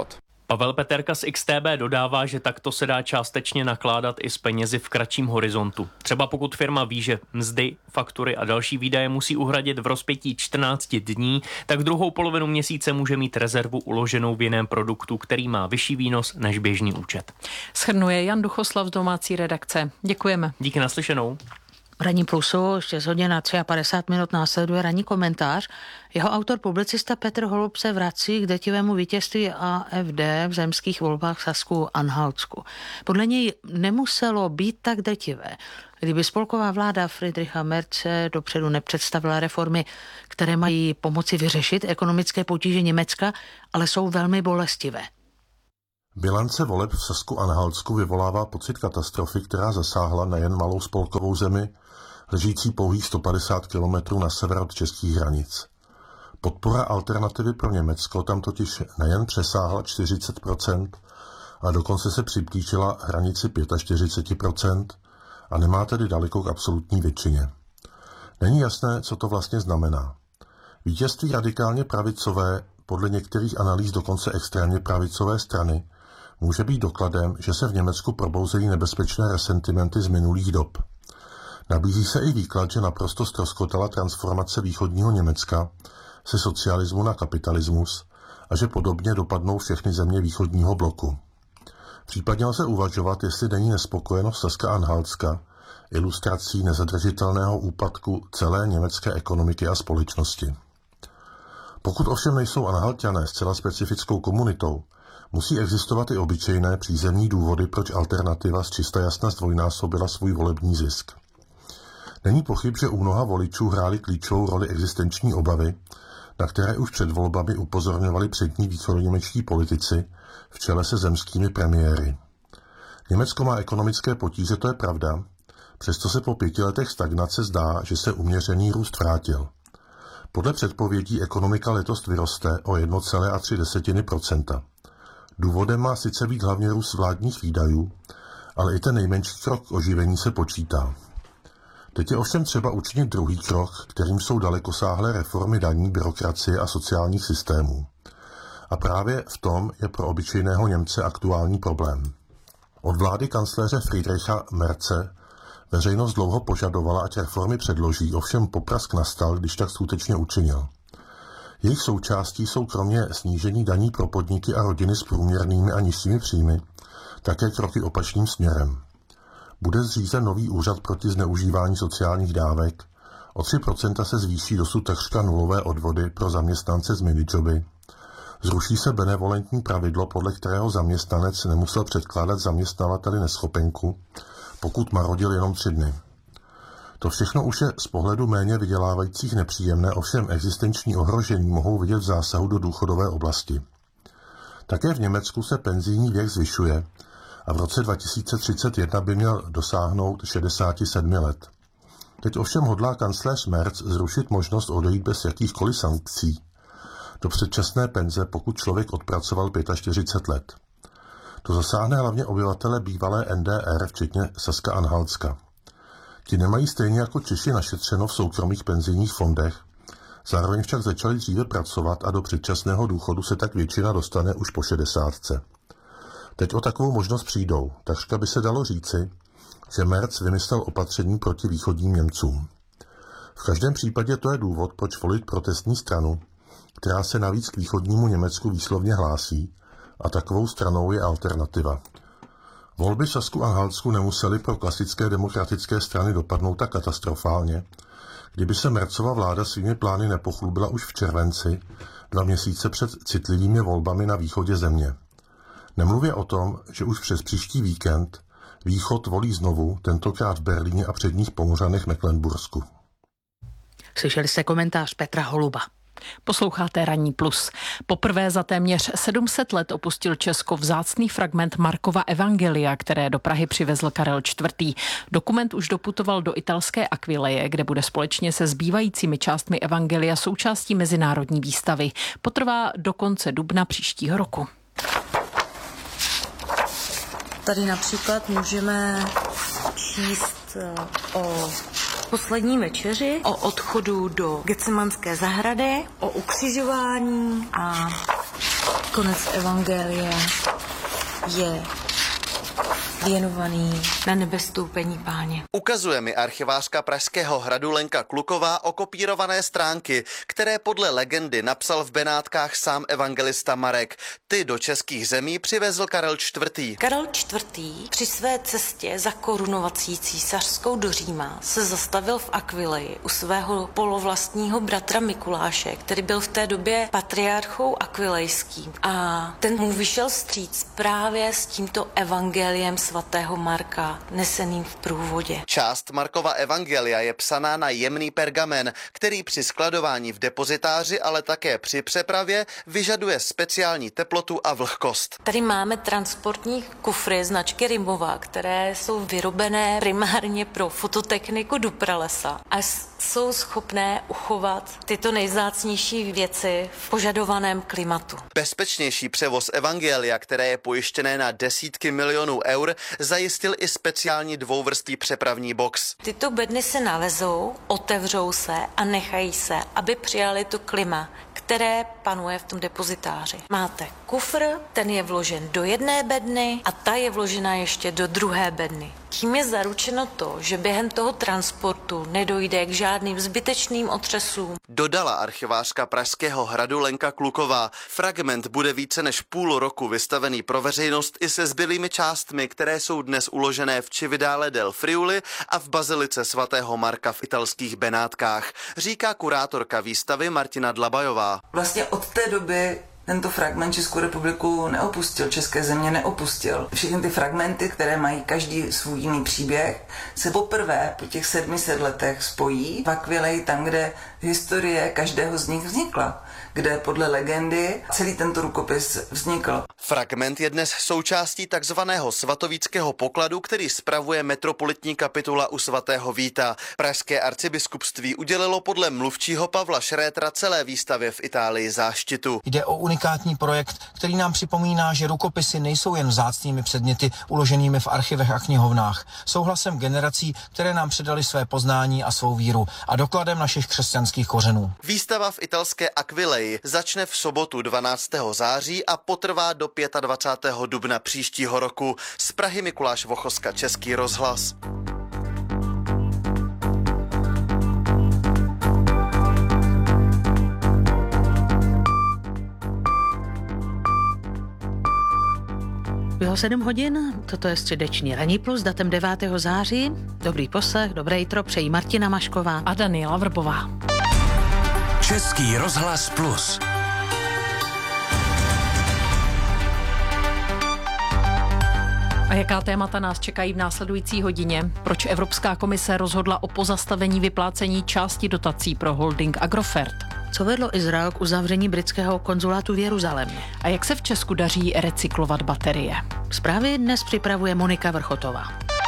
Pavel Peterka z XTB dodává, že takto se dá částečně nakládat i s penězi v kratším horizontu. Třeba pokud firma ví, že mzdy, faktury a další výdaje musí uhradit v rozpětí 14 dní, tak druhou polovinu měsíce může mít rezervu uloženou v jiném produktu, který má vyšší výnos než běžný účet. Shrnuje Jan Duchoslav z domácí redakce. Děkujeme. Díky, naslyšenou. V Ranní plusu ještě hodně na 53 minut následuje ranní komentář. Jeho autor, publicista Petr Holub, se vrací k drtivému vítězství AfD v zemských volbách v Sasku-Anhaltsku. Podle něj nemuselo být tak drtivé, kdyby spolková vláda Friedricha Merze dopředu nepředstavila reformy, které mají pomoci vyřešit ekonomické potíže Německa, ale jsou velmi bolestivé. Bilance voleb v Sasku-Anhaltsku vyvolává pocit katastrofy, která zasáhla nejen malou spolkovou zemi, ležící pouhých 150 km na sever od českých hranic. Podpora alternativy pro Německo tam totiž nejen přesáhla 40%, a dokonce se přiblížila hranici 45% a nemá tedy daleko k absolutní většině. Není jasné, co to vlastně znamená. Vítězství radikálně pravicové, podle některých analýz dokonce extrémně pravicové strany, může být dokladem, že se v Německu probouzejí nebezpečné resentimenty z minulých dob. Nabízí se i výklad, že naprosto ztroskotala transformace východního Německa ze socialismu na kapitalismus a že podobně dopadnou všechny země východního bloku. Případně lze uvažovat, jestli není nespokojenost Saska-Anhaltska ilustrací nezadržitelného úpadku celé německé ekonomiky a společnosti. Pokud ovšem nejsou Anhalťané zcela specifickou komunitou, musí existovat i obyčejné přízemní důvody, proč alternativa z čista jasna zdvojnásobila svůj volební zisk. Není pochyb, že u mnoha voličů hrály klíčovou roli existenční obavy, na které už před volbami upozorňovali přední východoněmečtí politici v čele se zemskými premiéry. Německo má ekonomické potíže, to je pravda, přesto se po 5 letech stagnace zdá, že se uměřený růst vrátil. Podle předpovědí ekonomika letos vyroste o 1,3%. Důvodem má sice být hlavně růst vládních výdajů, ale i ten nejmenší krok k oživení se počítá. Teď je ovšem třeba učinit druhý krok, kterým jsou dalekosáhlé reformy daní, byrokracie a sociálních systémů. A právě v tom je pro obyčejného Němce aktuální problém. Od vlády kancléře Friedricha Merze veřejnost dlouho požadovala, ať reformy předloží, ovšem poprask nastal, když tak skutečně učinil. Jejich součástí jsou kromě snížení daní pro podniky a rodiny s průměrnými a nižšími příjmy také kroky opačným směrem. Bude zřízen nový úřad proti zneužívání sociálních dávek, o 3% se zvýší dosud takřka nulové odvody pro zaměstnance z minijoby, zruší se benevolentní pravidlo, podle kterého zaměstnanec nemusel předkládat zaměstnavateli neschopenku, pokud marodil jenom 3 dny. To všechno už je z pohledu méně vydělávajících nepříjemné, ovšem existenční ohrožení mohou vidět v zásahu do důchodové oblasti. Také v Německu se penzijní věk zvyšuje a v roce 2031 by měl dosáhnout 67 let. Teď ovšem hodlá kancléř Merz zrušit možnost odejít bez jakýchkoliv sankcí do předčasné penze, pokud člověk odpracoval 45 let. To zasáhne hlavně obyvatele bývalé NDR, včetně Saska-Anhaltska. Ti nemají stejně jako Češi našetřeno v soukromých penzijních fondech, zároveň však začali dříve pracovat a do předčasného důchodu se tak většina dostane už po 60. Teď o takovou možnost přijdou, takřka by se dalo říci, že Merz vymyslel opatření proti východním Němcům. V každém případě to je důvod, proč volit protestní stranu, která se navíc k východnímu Německu výslovně hlásí, a takovou stranou je alternativa. Volby v Sasku-Anhaltsku nemusely pro klasické demokratické strany dopadnout tak katastrofálně, kdyby se Merzova vláda svými plány nepochlubila už v červenci, 2 měsíce před citlivými volbami na východě země. Nemluvě o tom, že už přes příští víkend východ volí znovu, tentokrát v Berlíně a předních Pomořanech Mecklenbursku. Slyšeli jste komentář Petra Holuba. Posloucháte Ranní plus. Poprvé za téměř 700 let opustil Česko vzácný fragment Markova evangelia, které do Prahy přivezl Karel IV. Dokument už doputoval do italské Aquileje, kde bude společně se zbývajícími částmi evangelia součástí mezinárodní výstavy. Potrvá do konce dubna příštího roku. Tady například můžeme číst o poslední večeři, o odchodu do Getsemanské zahrady, o ukřižování a Konec evangelia je věnovaný na nebestoupení Páně. Ukazuje mi archivářka Pražského hradu Lenka Kluková okopírované stránky, které podle legendy napsal v Benátkách sám evangelista Marek. Ty do českých zemí přivezl Karel IV. Karel IV. Při své cestě za korunovací císařskou do Říma se zastavil v Aquileji u svého polovlastního bratra Mikuláše, který byl v té době patriarchou akvilejským. A ten mu vyšel vstříc právě s tímto evangeliem svatého Marka, neseným v průvodě. Část Markova evangelia je psaná na jemný pergamen, který při skladování v depozitáři, ale také při přepravě vyžaduje speciální teplotu a vlhkost. Tady máme transportní kufry značky Rimova, které jsou vyrobené primárně pro fototechniku Dupralesa a jsou schopné uchovat tyto nejvzácnější věci v požadovaném klimatu. Bezpečnější převoz evangelia, které je pojištěné na desítky milionů eur, zajistil i speciální dvouvrství přepravní box. Tyto bedny se navezou, otevřou se a nechají se, aby přijali to klima, které panuje v tom depozitáři. Máte kufr, ten je vložen do jedné bedny a ta je vložena ještě do druhé bedny. Tím je zaručeno to, že během toho transportu nedojde k žádným zbytečným otřesům. Dodala archivářka Pražského hradu Lenka Kluková. Fragment bude více než půl roku vystavený pro veřejnost i se zbylými částmi, které jsou dnes uložené v Cividale del Friuli a v bazilice svatého Marka v italských Benátkách, říká kurátorka výstavy Martina Dlabajová. Vlastně od té doby tento fragment Českou republiku neopustil, české země neopustil. Všechny ty fragmenty, které mají každý svůj jiný příběh, se poprvé po těch 700 letech spojí v Aquileji, tam, kde historie každého z nich vznikla, kde podle legendy celý tento rukopis vznikl. Fragment je dnes součástí takzvaného svatovíckého pokladu, který spravuje metropolitní kapitula u svatého Víta. Pražské arcibiskupství udělilo podle mluvčího Pavla Šrétra celé výstavě v Itálii záštitu. Jde o unikátní projekt, který nám připomíná, že rukopisy nejsou jen vzácnými předměty uloženými v archivech a knihovnách. Jsou hlasem generací, které nám předali své poznání a svou víru a dokladem našich křesťanských kořenů. Výstava v italské Aquileji začne v sobotu 12. září a potrvá do 25. dubna příštího roku. Z Prahy Mikuláš Vochoska, Český rozhlas. Bylo 7 hodin, toto je středeční Ranní plus datem 9. září. Dobrý poslech, dobré jitro, přejí Martina Mašková a Daniela Vrbová. Český rozhlas plus. A jaká témata nás čekají v následující hodině? Proč Evropská komise rozhodla o pozastavení vyplácení části dotací pro holding Agrofert? Co vedlo Izrael k uzavření britského konzulátu v Jeruzalémě? A jak se v Česku daří recyklovat baterie? Zprávy dnes připravuje Monika Vrchotová.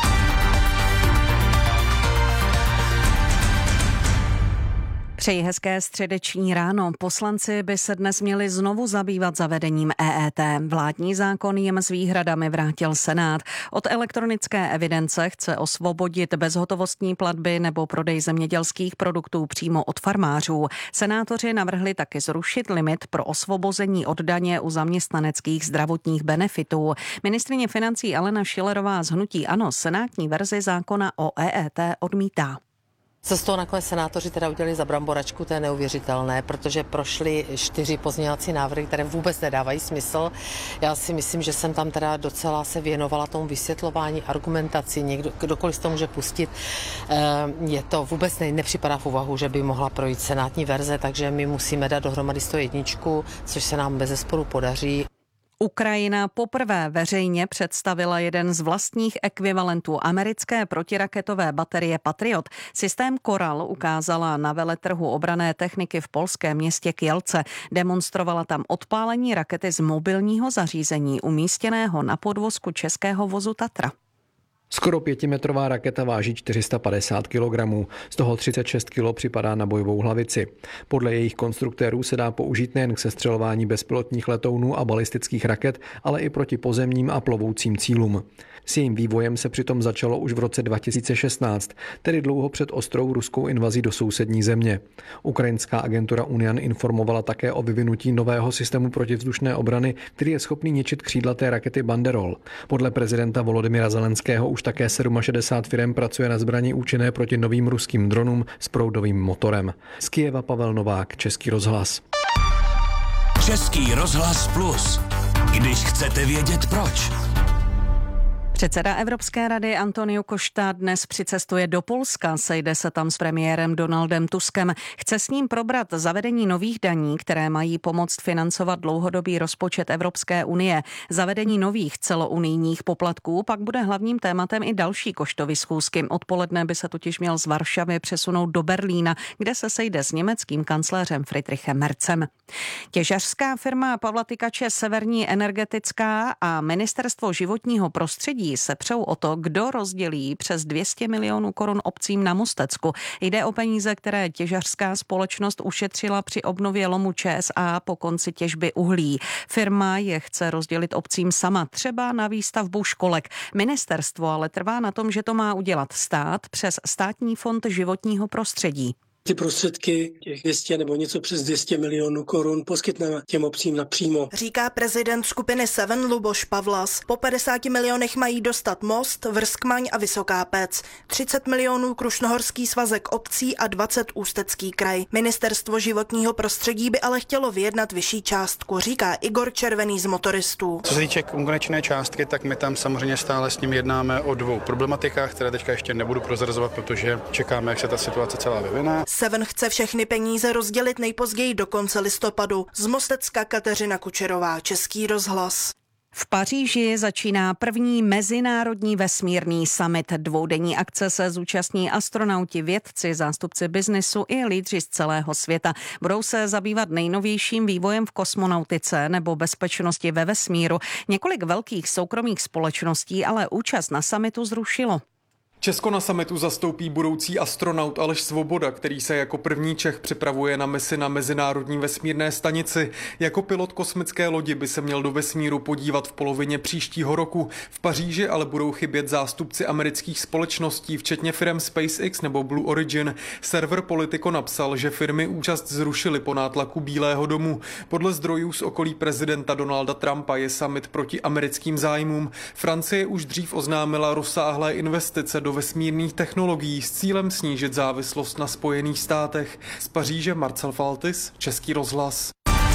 Přeji hezké středeční ráno. Poslanci by se dnes měli znovu zabývat zavedením EET. Vládní zákon jim s výhradami vrátil Senát. Od elektronické evidence chce osvobodit bezhotovostní platby nebo prodej zemědělských produktů přímo od farmářů. Senátoři navrhli taky zrušit limit pro osvobození od daně u zaměstnaneckých zdravotních benefitů. Ministryně financí Alena Schillerová z hnutí ANO senátní verzi zákona o EET odmítá. Co z toho nakonec senátoři teda udělali za bramboračku, to je neuvěřitelné, protože prošly 4 pozměňovací návrhy, které vůbec nedávají smysl. Já si myslím, že jsem tam teda docela se věnovala tomu vysvětlování, argumentaci, kdokoliv to může pustit. Je to vůbec nepřipadá v úvahu, že by mohla projít senátní verze, takže my musíme dát dohromady 101, což se nám bezesporu podaří. Ukrajina poprvé veřejně představila jeden z vlastních ekvivalentů americké protiraketové baterie Patriot. Systém Coral ukázala na veletrhu obranné techniky v polském městě Kielce. Demonstrovala tam odpálení rakety z mobilního zařízení umístěného na podvozku českého vozu Tatra. Skoro 5metrová raketa váží 450 kg, z toho 36 kg připadá na bojovou hlavici. Podle jejich konstruktérů se dá použít nejen k sestřelování bezpilotních letounů a balistických raket, ale i proti pozemním a plovoucím cílům. S jejím vývojem se přitom začalo už v roce 2016, tedy dlouho před ostrou ruskou invazí do sousední země. Ukrajinská agentura Union informovala také o vyvinutí nového systému protivzdušné obrany, který je schopný ničit křídlaté rakety Banderol. Podle prezidenta Volodymyra Zelenského už také 67 firem pracuje na zbraní účinné proti novým ruským dronům s proudovým motorem. Z Kyjeva Pavel Novák, Český rozhlas. Český rozhlas Plus. Když chcete vědět proč. Předseda Evropské rady Antonio Costa dnes přicestuje do Polska, sejde se tam s premiérem Donaldem Tuskem. Chce s ním probrat zavedení nových daní, které mají pomoct financovat dlouhodobý rozpočet Evropské unie. Zavedení nových celounijních poplatků pak bude hlavním tématem i další Coštovy schůzky. Odpoledne by se totiž měl z Varšavy přesunout do Berlína, kde se sejde s německým kancléřem Friedrichem Merzem. Těžařská firma Pavla Tykače Severní energetická a Ministerstvo životního prostředí se přou o to, kdo rozdělí přes 200 milionů korun obcím na Mostecku. Jde o peníze, které těžařská společnost ušetřila při obnově lomu ČSA po konci těžby uhlí. Firma je chce rozdělit obcím sama, třeba na výstavbu školek. Ministerstvo ale trvá na tom, že to má udělat stát přes Státní fond životního prostředí. Ty prostředky, těch 200 nebo něco přes 200 milionů korun poskytneme těm obcím napřímo. Říká prezident skupiny Seven Luboš Pavlas. Po 50 milionech mají dostat Most, Vrskmaň a Vysoká Pec. 30 milionů Krušnohorský svazek obcí a 20 Ústecký kraj. Ministerstvo životního prostředí by ale chtělo vyjednat vyšší částku, říká Igor Červený z Motoristů. Co se týče konečné částky, tak my tam samozřejmě stále s nimi jednáme o dvou problematikách, které teďka ještě nebudu prozrazovat, protože čekáme, jak se ta situace celá vyvine. Seven chce všechny peníze rozdělit nejpozději do konce listopadu. Z Mostecka Kateřina Kučerová, Český rozhlas. V Paříži začíná první mezinárodní vesmírný summit. Dvoudenní akce se zúčastní astronauti, vědci, zástupci biznesu i lídři z celého světa. Budou se zabývat nejnovějším vývojem v kosmonautice nebo bezpečnosti ve vesmíru. Několik velkých soukromých společností ale účast na summitu zrušilo. Česko na summitu zastoupí budoucí astronaut Aleš Svoboda, který se jako první Čech připravuje na misi na Mezinárodní vesmírné stanici. Jako pilot kosmické lodi by se měl do vesmíru podívat v polovině příštího roku. V Paříži ale budou chybět zástupci amerických společností, včetně firem SpaceX nebo Blue Origin. Server Politico napsal, že firmy účast zrušily po nátlaku Bílého domu. Podle zdrojů z okolí prezidenta Donalda Trumpa je summit proti americkým zájmům. Francie už dřív oznámila rozsáhlé investice do vesmírných technologií s cílem snížit závislost na Spojených státech. Z Paříže Marcel Faltis, Český rozhlas.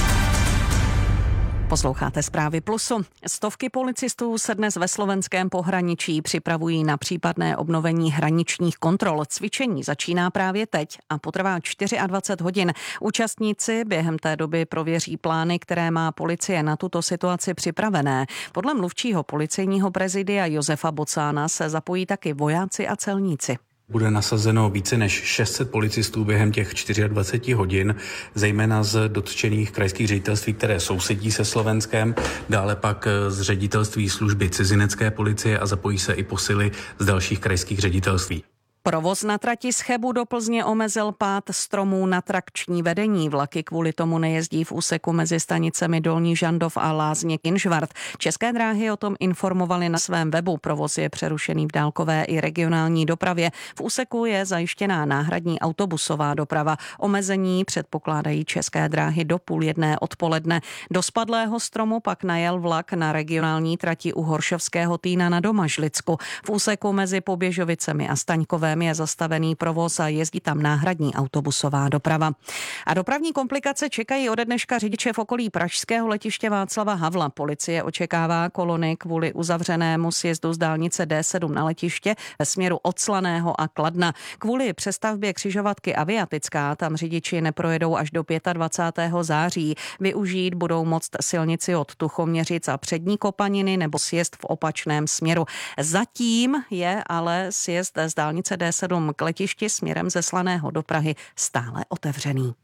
Posloucháte Zprávy Plusu. Stovky policistů se dnes ve slovenském pohraničí připravují na případné obnovení hraničních kontrol. Cvičení začíná právě teď a potrvá 24 hodin. Účastníci během té doby prověří plány, které má policie na tuto situaci připravené. Podle mluvčího policejního prezidia Josefa Bocána se zapojí taky vojáci a celníci. Bude nasazeno více než 600 policistů během těch 24 hodin, zejména z dotčených krajských ředitelství, které sousedí se Slovenskem, dále pak z ředitelství služby cizinecké policie a zapojí se i posily z dalších krajských ředitelství. Provoz na trati z Chebu do Plzně omezil pád stromů na trakční vedení. Vlaky kvůli tomu nejezdí v úseku mezi stanicemi Dolní Žandov a Lázně Kynžvart. České dráhy o tom informovali na svém webu. Provoz je přerušený v dálkové i regionální dopravě. V úseku je zajištěná náhradní autobusová doprava. Omezení předpokládají České dráhy do 12:30 odpoledne. Do spadlého stromu pak najel vlak na regionální trati u Horšovského Týna na Domažlicku. V úseku mezi Poběžovicemi a Staňkovem je zastavený provoz a jezdí tam náhradní autobusová doprava. A dopravní komplikace čekají ode dneška řidiče v okolí pražského letiště Václava Havla. Policie očekává kolony kvůli uzavřenému sjezdu z dálnice D7 na letiště ve směru od Slaného a Kladna. Kvůli přestavbě křižovatky Aviatická tam řidiči neprojedou až do 25. září. Využít budou moct silnici od Tuchoměřic a Přední Kopaniny nebo sjezd v opačném směru. Zatím je ale sjezd z dálnice D7 k letišti směrem ze Slaného do Prahy stále otevřený.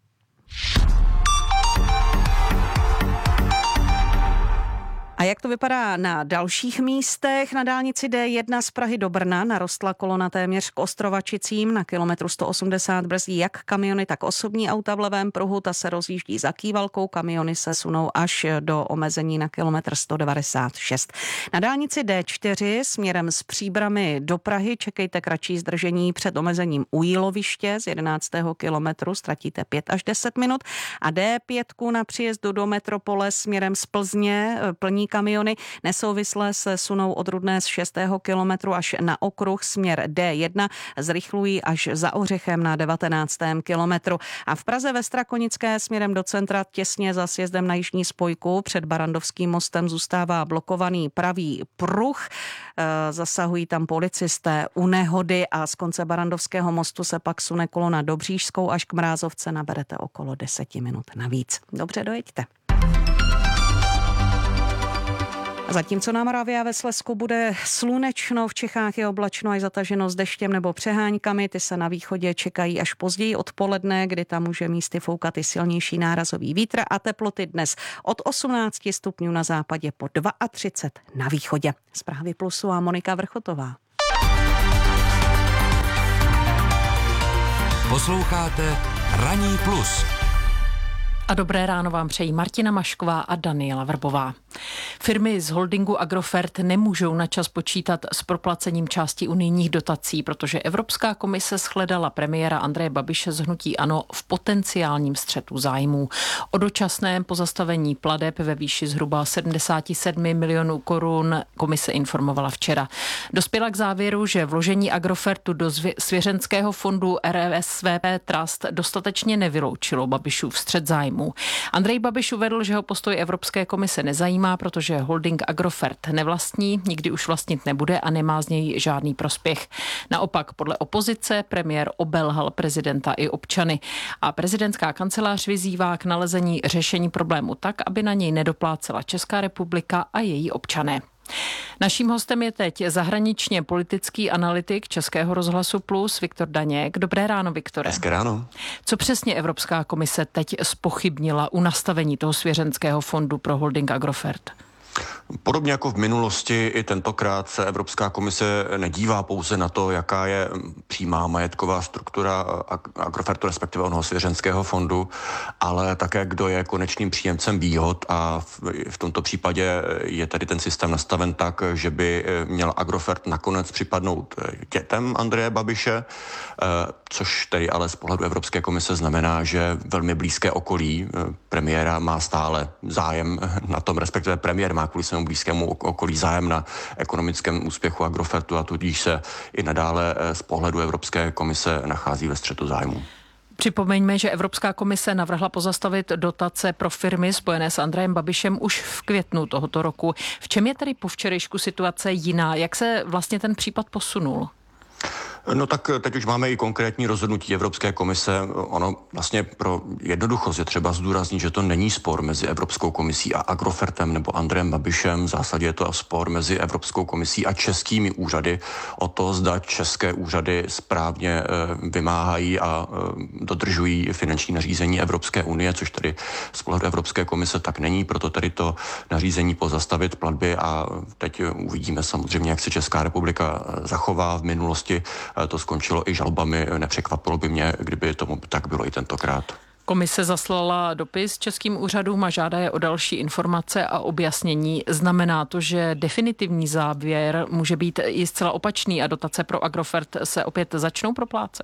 A jak to vypadá na dalších místech? Na dálnici D1 z Prahy do Brna narostla kolona téměř k Ostrovačicím. Na kilometru 180 brzdí jak kamiony, tak osobní auta v levém pruhu. Ta se rozjíždí za Kývalkou, kamiony se sunou až do omezení na kilometr 196. Na dálnici D4 směrem z Příbrami do Prahy čekejte kratší zdržení před omezením u Jíloviště. Z 11. kilometru ztratíte 5 až 10 minut. A D5 na příjezdu do metropole směrem z Plzně plní kamiony. Nesouvisle se sunou od Rudné z 6. kilometru až na okruh směr D1. Zrychlují až za Ořechem na 19. kilometru. A v Praze ve Strakonické směrem do centra těsně za sjezdem na jižní spojku před Barandovským mostem zůstává blokovaný pravý pruh. Zasahují tam policisté u nehody a z konce Barandovského mostu se pak sune kolona Dobřížskou až k Mrázovce. Naberete okolo 10 minut navíc. Dobře, dojeďte. Zatímco na Moravě a ve Slezsku bude slunečno, v Čechách je oblačno až zataženo s deštěm nebo přeháňkami. Ty se na východě čekají až později odpoledne, kdy tam může místy foukat i silnější nárazový vítr a teploty dnes od 18 stupňů na západě po 32 na východě. Zprávy Plusu a Monika Vrchotová. Posloucháte Ranní plus. A dobré ráno vám přejí Martina Mašková a Daniela Vrbová. Firmy z holdingu Agrofert nemůžou na čas počítat s proplacením části unijních dotací, protože Evropská komise shledala premiéra Andreje Babiše z hnutí ANO v potenciálním střetu zájmů. O dočasném pozastavení plateb ve výši zhruba 77 milionů korun komise informovala včera. Dospěla k závěru, že vložení Agrofertu do svěřenského fondu RSVP Trust dostatečně nevyloučilo Babišův střet zájmů. Andrej Babiš uvedl, že ho postoj Evropské komise nezajímá, protože holding Agrofert nevlastní, nikdy už vlastnit nebude a nemá z něj žádný prospěch. Naopak, podle opozice premiér obelhal prezidenta i občany a prezidentská kancelář vyzývá k nalezení řešení problému tak, aby na něj nedoplácela Česká republika a její občané. Naším hostem je teď zahraničně politický analytik Českého rozhlasu Plus Viktor Daněk. Dobré ráno, Viktore. Hezké ráno. Co přesně Evropská komise teď zpochybnila u nastavení toho svěřenského fondu pro holding Agrofert? Podobně jako v minulosti, i tentokrát se Evropská komise nedívá pouze na to, jaká je přímá majetková struktura Agrofertu, respektive onoho svěřenského fondu, ale také, kdo je konečným příjemcem výhod a v tomto případě je tady ten systém nastaven tak, že by měl Agrofert nakonec připadnout dětem Andreje Babiše, což tedy ale z pohledu Evropské komise znamená, že velmi blízké okolí premiéra má stále zájem na tom, respektive premiér má kvůli svému blízkému okolí zájem na ekonomickém úspěchu Agrofertu a tudíž se i nadále z pohledu Evropské komise nachází ve střetu zájmu. Připomeňme, že Evropská komise navrhla pozastavit dotace pro firmy spojené s Andrejem Babišem už v květnu tohoto roku. V čem je tedy po včerejšku situace jiná? Jak se vlastně ten případ posunul? No tak teď už máme i konkrétní rozhodnutí Evropské komise. Ono vlastně pro jednoduchost je třeba zdůraznit, že to není spor mezi Evropskou komisí a Agrofertem nebo Andrejem Babišem. V zásadě je to spor mezi Evropskou komisí a českými úřady o to, zda české úřady správně vymáhají a dodržují finanční nařízení Evropské unie, což tedy z pohledu Evropské komise tak není, proto tedy to nařízení pozastavit platby a teď uvidíme samozřejmě, jak se Česká republika zachová. V minulosti to skončilo i žalobami, nepřekvapilo by mě, kdyby tomu tak bylo i tentokrát. Komise zaslala dopis českým úřadům a žádá je o další informace a objasnění. Znamená to, že definitivní závěr může být i zcela opačný a dotace pro Agrofert se opět začnou proplácet?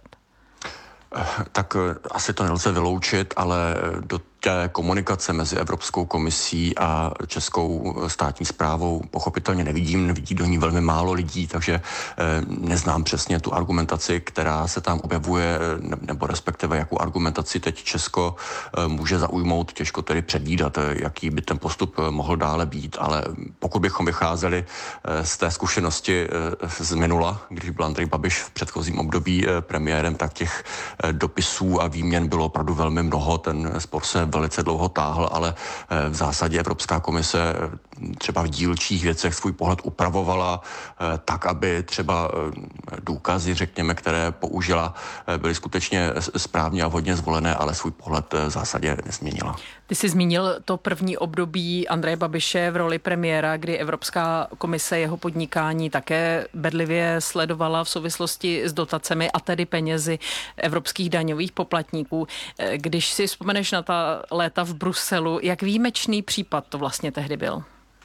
Tak asi to nelze vyloučit, ale do té komunikace mezi Evropskou komisí a českou státní správou pochopitelně vidí do ní velmi málo lidí, takže neznám přesně tu argumentaci, která se tam objevuje, nebo respektive jakou argumentaci teď Česko může zaujmout, těžko tedy předvídat, jaký by ten postup mohl dále být, ale pokud bychom vycházeli z té zkušenosti z minula, když byl Andrej Babiš v předchozím období premiérem, tak těch dopisů a výměn bylo opravdu velmi mnoho, ten spor se velice dlouho táhl, ale v zásadě Evropská komise třeba v dílčích věcech svůj pohled upravovala tak, aby třeba důkazy, řekněme, které použila, byly skutečně správně a vhodně zvolené, ale svůj pohled v zásadě nezměnila. Ty jsi zmínil to první období Andreje Babiše v roli premiéra, kdy Evropská komise jeho podnikání také bedlivě sledovala v souvislosti s dotacemi a tedy penězi evropských daňových poplatníků. Když si vzpomeneš na ta léta v Bruselu, jak výjimečný případ to vlastně tehdy byl?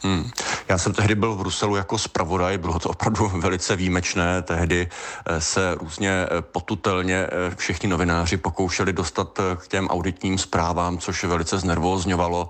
Já jsem tehdy byl v Bruselu jako zpravodaj, bylo to opravdu velice výjimečné. Tehdy se různě potutelně všichni novináři pokoušeli dostat k těm auditním zprávám, což velice znervózňovalo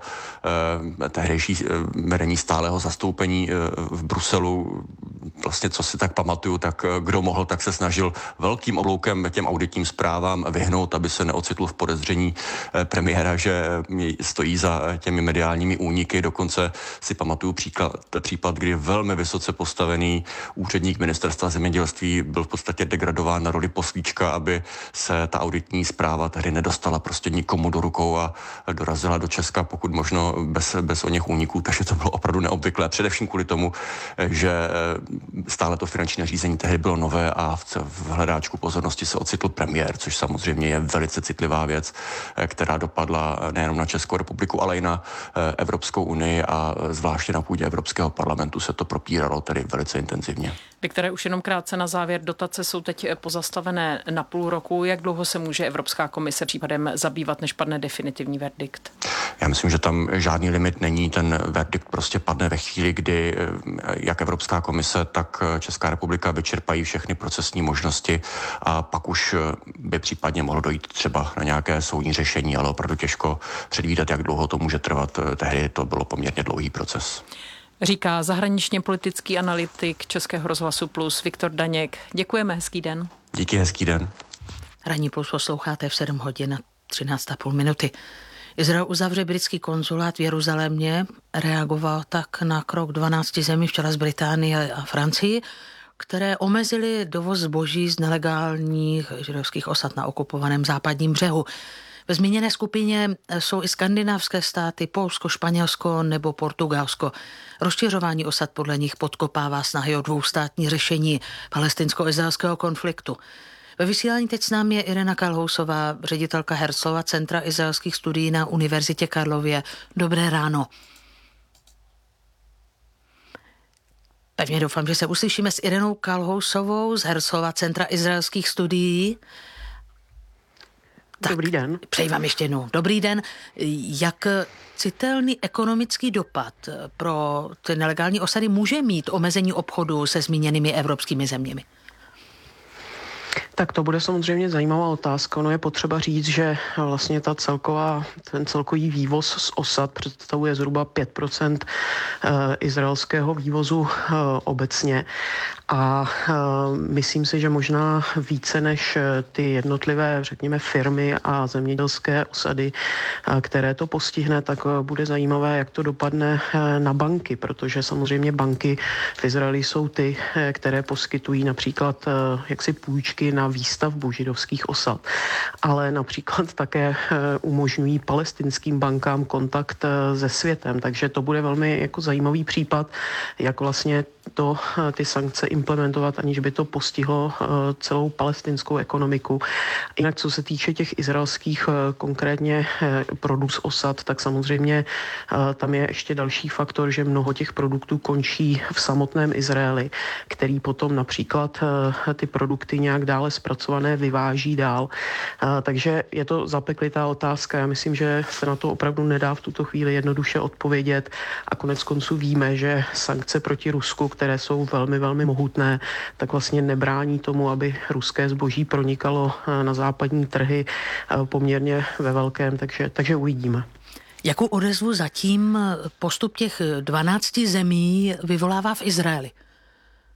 tehdejší vedení stálého zastoupení v Bruselu. Vlastně, co si tak pamatuju, tak kdo mohl, tak se snažil velkým obloukem těm auditním zprávám vyhnout, aby se neocitl v podezření premiéra, že stojí za těmi mediálními úniky. Dokonce si pamatuju případ, kdy velmi vysoce postavený úředník ministerstva zemědělství byl v podstatě degradován na roli poslíčka, aby se ta auditní zpráva tehdy nedostala prostě nikomu do rukou a dorazila do Česka, pokud možno bez oněch úniků. Takže to bylo opravdu neobvyklé. Především kvůli tomu, že stále to finanční řízení tehdy bylo nové a v hledáčku pozornosti se ocitl premiér, což samozřejmě je velice citlivá věc, která dopadla nejenom na Českou republiku, ale i na Evropskou unii a zvláště na půdě Evropského parlamentu se to propíralo tedy velice intenzivně. Viktore, už jenom krátce na závěr, dotace jsou teď pozastavené na půl roku. Jak dlouho se může Evropská komise případem zabývat, než padne definitivní verdikt? Já myslím, že tam žádný limit není. Ten verdikt prostě padne ve chvíli, kdy jak Evropská komise, tak Česká republika vyčerpají všechny procesní možnosti a pak už by případně mohlo dojít třeba na nějaké soudní řešení, ale opravdu těžko předvídat, jak dlouho to může trvat. Tehdy to bylo poměrně dlouhý proces. Říká zahraničně politický analytik Českého rozhlasu Plus Viktor Daněk. Děkujeme, hezký den. Díky, hezký den. Ranní Plus posloucháte v 7 hodin a 13,5 minuty. Izrael uzavře britský konzulát v Jeruzalémě, reagoval tak na krok 12 zemí, včera z Británie a Francii, které omezily dovoz zboží z nelegálních židovských osad na okupovaném západním břehu. Ve zmíněné skupině jsou i skandinávské státy, Polsko, Španělsko nebo Portugalsko. Rozšiřování osad podle nich podkopává snahy o dvoustátní řešení palestinsko-izraelského konfliktu. Ve vysílání teď s námi je Irena Kalhousová, ředitelka Herzlova Centra izraelských studií na Univerzitě Karlově. Dobré ráno. Pevně doufám, že se uslyšíme s Irenou Kalhousovou z Herzlova Centra izraelských studií. Tak, dobrý den. Přeji vám ještě jednou dobrý den. Jak citelný ekonomický dopad pro ty nelegální osady může mít omezení obchodu se zmíněnými evropskými zeměmi? Tak to bude samozřejmě zajímavá otázka. Ono je potřeba říct, že vlastně ten celkový vývoz z osad představuje zhruba 5% izraelského vývozu obecně. A myslím si, že možná více než ty jednotlivé, řekněme, firmy a zemědělské osady, které to postihne, tak bude zajímavé, jak to dopadne na banky, protože samozřejmě banky v Izraeli jsou ty, které poskytují například jaksi půjčky na výstavbu židovských osad, ale například také umožňují palestinským bankám kontakt se světem, takže to bude velmi jako zajímavý případ, jak vlastně ty sankce implementovat, aniž by to postihlo celou palestinskou ekonomiku. Jinak co se týče těch izraelských konkrétně produkt osad, tak samozřejmě tam je ještě další faktor, že mnoho těch produktů končí v samotném Izraeli, který potom například ty produkty nějak dále zpracované vyváží dál. Takže je to zapeklitá otázka. Já myslím, že se na to opravdu nedá v tuto chvíli jednoduše odpovědět a konec konců víme, že sankce proti Rusku, které jsou velmi, velmi mohutné, tak vlastně nebrání tomu, aby ruské zboží pronikalo na západní trhy poměrně ve velkém, takže uvidíme. Jakou odezvu zatím postup těch 12 zemí vyvolává v Izraeli?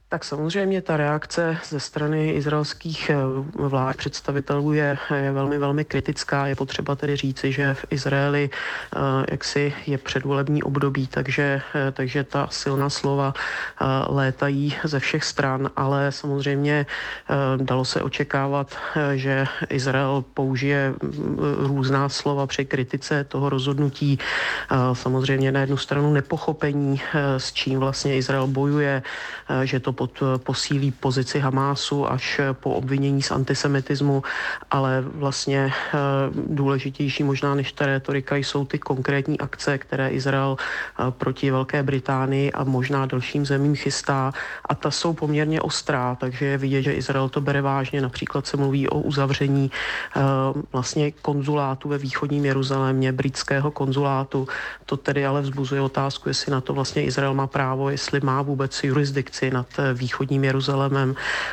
Tak samozřejmě ta reakce ze strany izraelských vlád představitelů je velmi, velmi kritická. Je potřeba tedy říci, že v Izraeli jaksi je předvolební období, takže ta silná slova létají ze všech stran, ale samozřejmě dalo se očekávat, že Izrael použije různá slova při kritice toho rozhodnutí. Samozřejmě na jednu stranu nepochopení, s čím vlastně Izrael bojuje, že to posílí pozici Hamásu až po obvinění z antisemitismu, ale vlastně důležitější možná než ta retorika jsou ty konkrétní akce, které Izrael proti Velké Británii a možná dalším zemím chystá, a ta jsou poměrně ostrá, takže je vidět, že Izrael to bere vážně. Například se mluví o uzavření vlastně konzulátu ve východním Jeruzalémě, britského konzulátu. To tedy ale vzbuzuje otázku, jestli na to vlastně Izrael má právo, jestli má vůbec jurisdikci nad východním Jeruzalémem.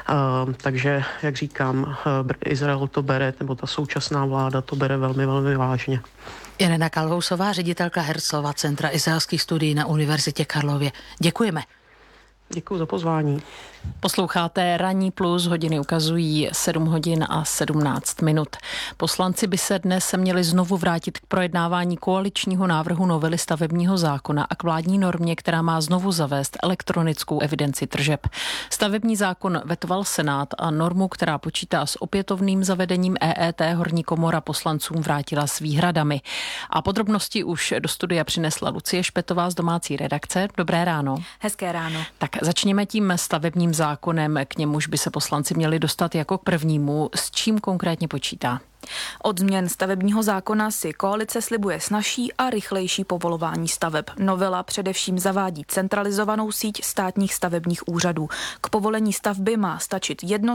Takže, jak říkám, Izrael to bere, nebo ta současná vláda to bere velmi, velmi vážně. Irena Kalhousová, ředitelka Herzlova centra izraelských studií na Univerzitě Karlově. Děkujeme. Děkuji za pozvání. Posloucháte Ranní plus, hodiny ukazují 7 hodin a 17 minut. Poslanci by se dnes měli znovu vrátit k projednávání koaličního návrhu novely stavebního zákona a k vládní normě, která má znovu zavést elektronickou evidenci tržeb. Stavební zákon vetoval Senát a normu, která počítá s opětovným zavedením EET, horní komora poslancům vrátila s výhradami. A podrobnosti už do studia přinesla Lucie Špetová z domácí redakce. Dobré ráno. Hezké ráno. Tak začněme tím stavebním zákonem, k němuž by se poslanci měli dostat jako k prvnímu. S čím konkrétně počítá? Od změn stavebního zákona si koalice slibuje snazší a rychlejší povolování staveb. Novela především zavádí centralizovanou síť státních stavebních úřadů. K povolení stavby má stačit jedno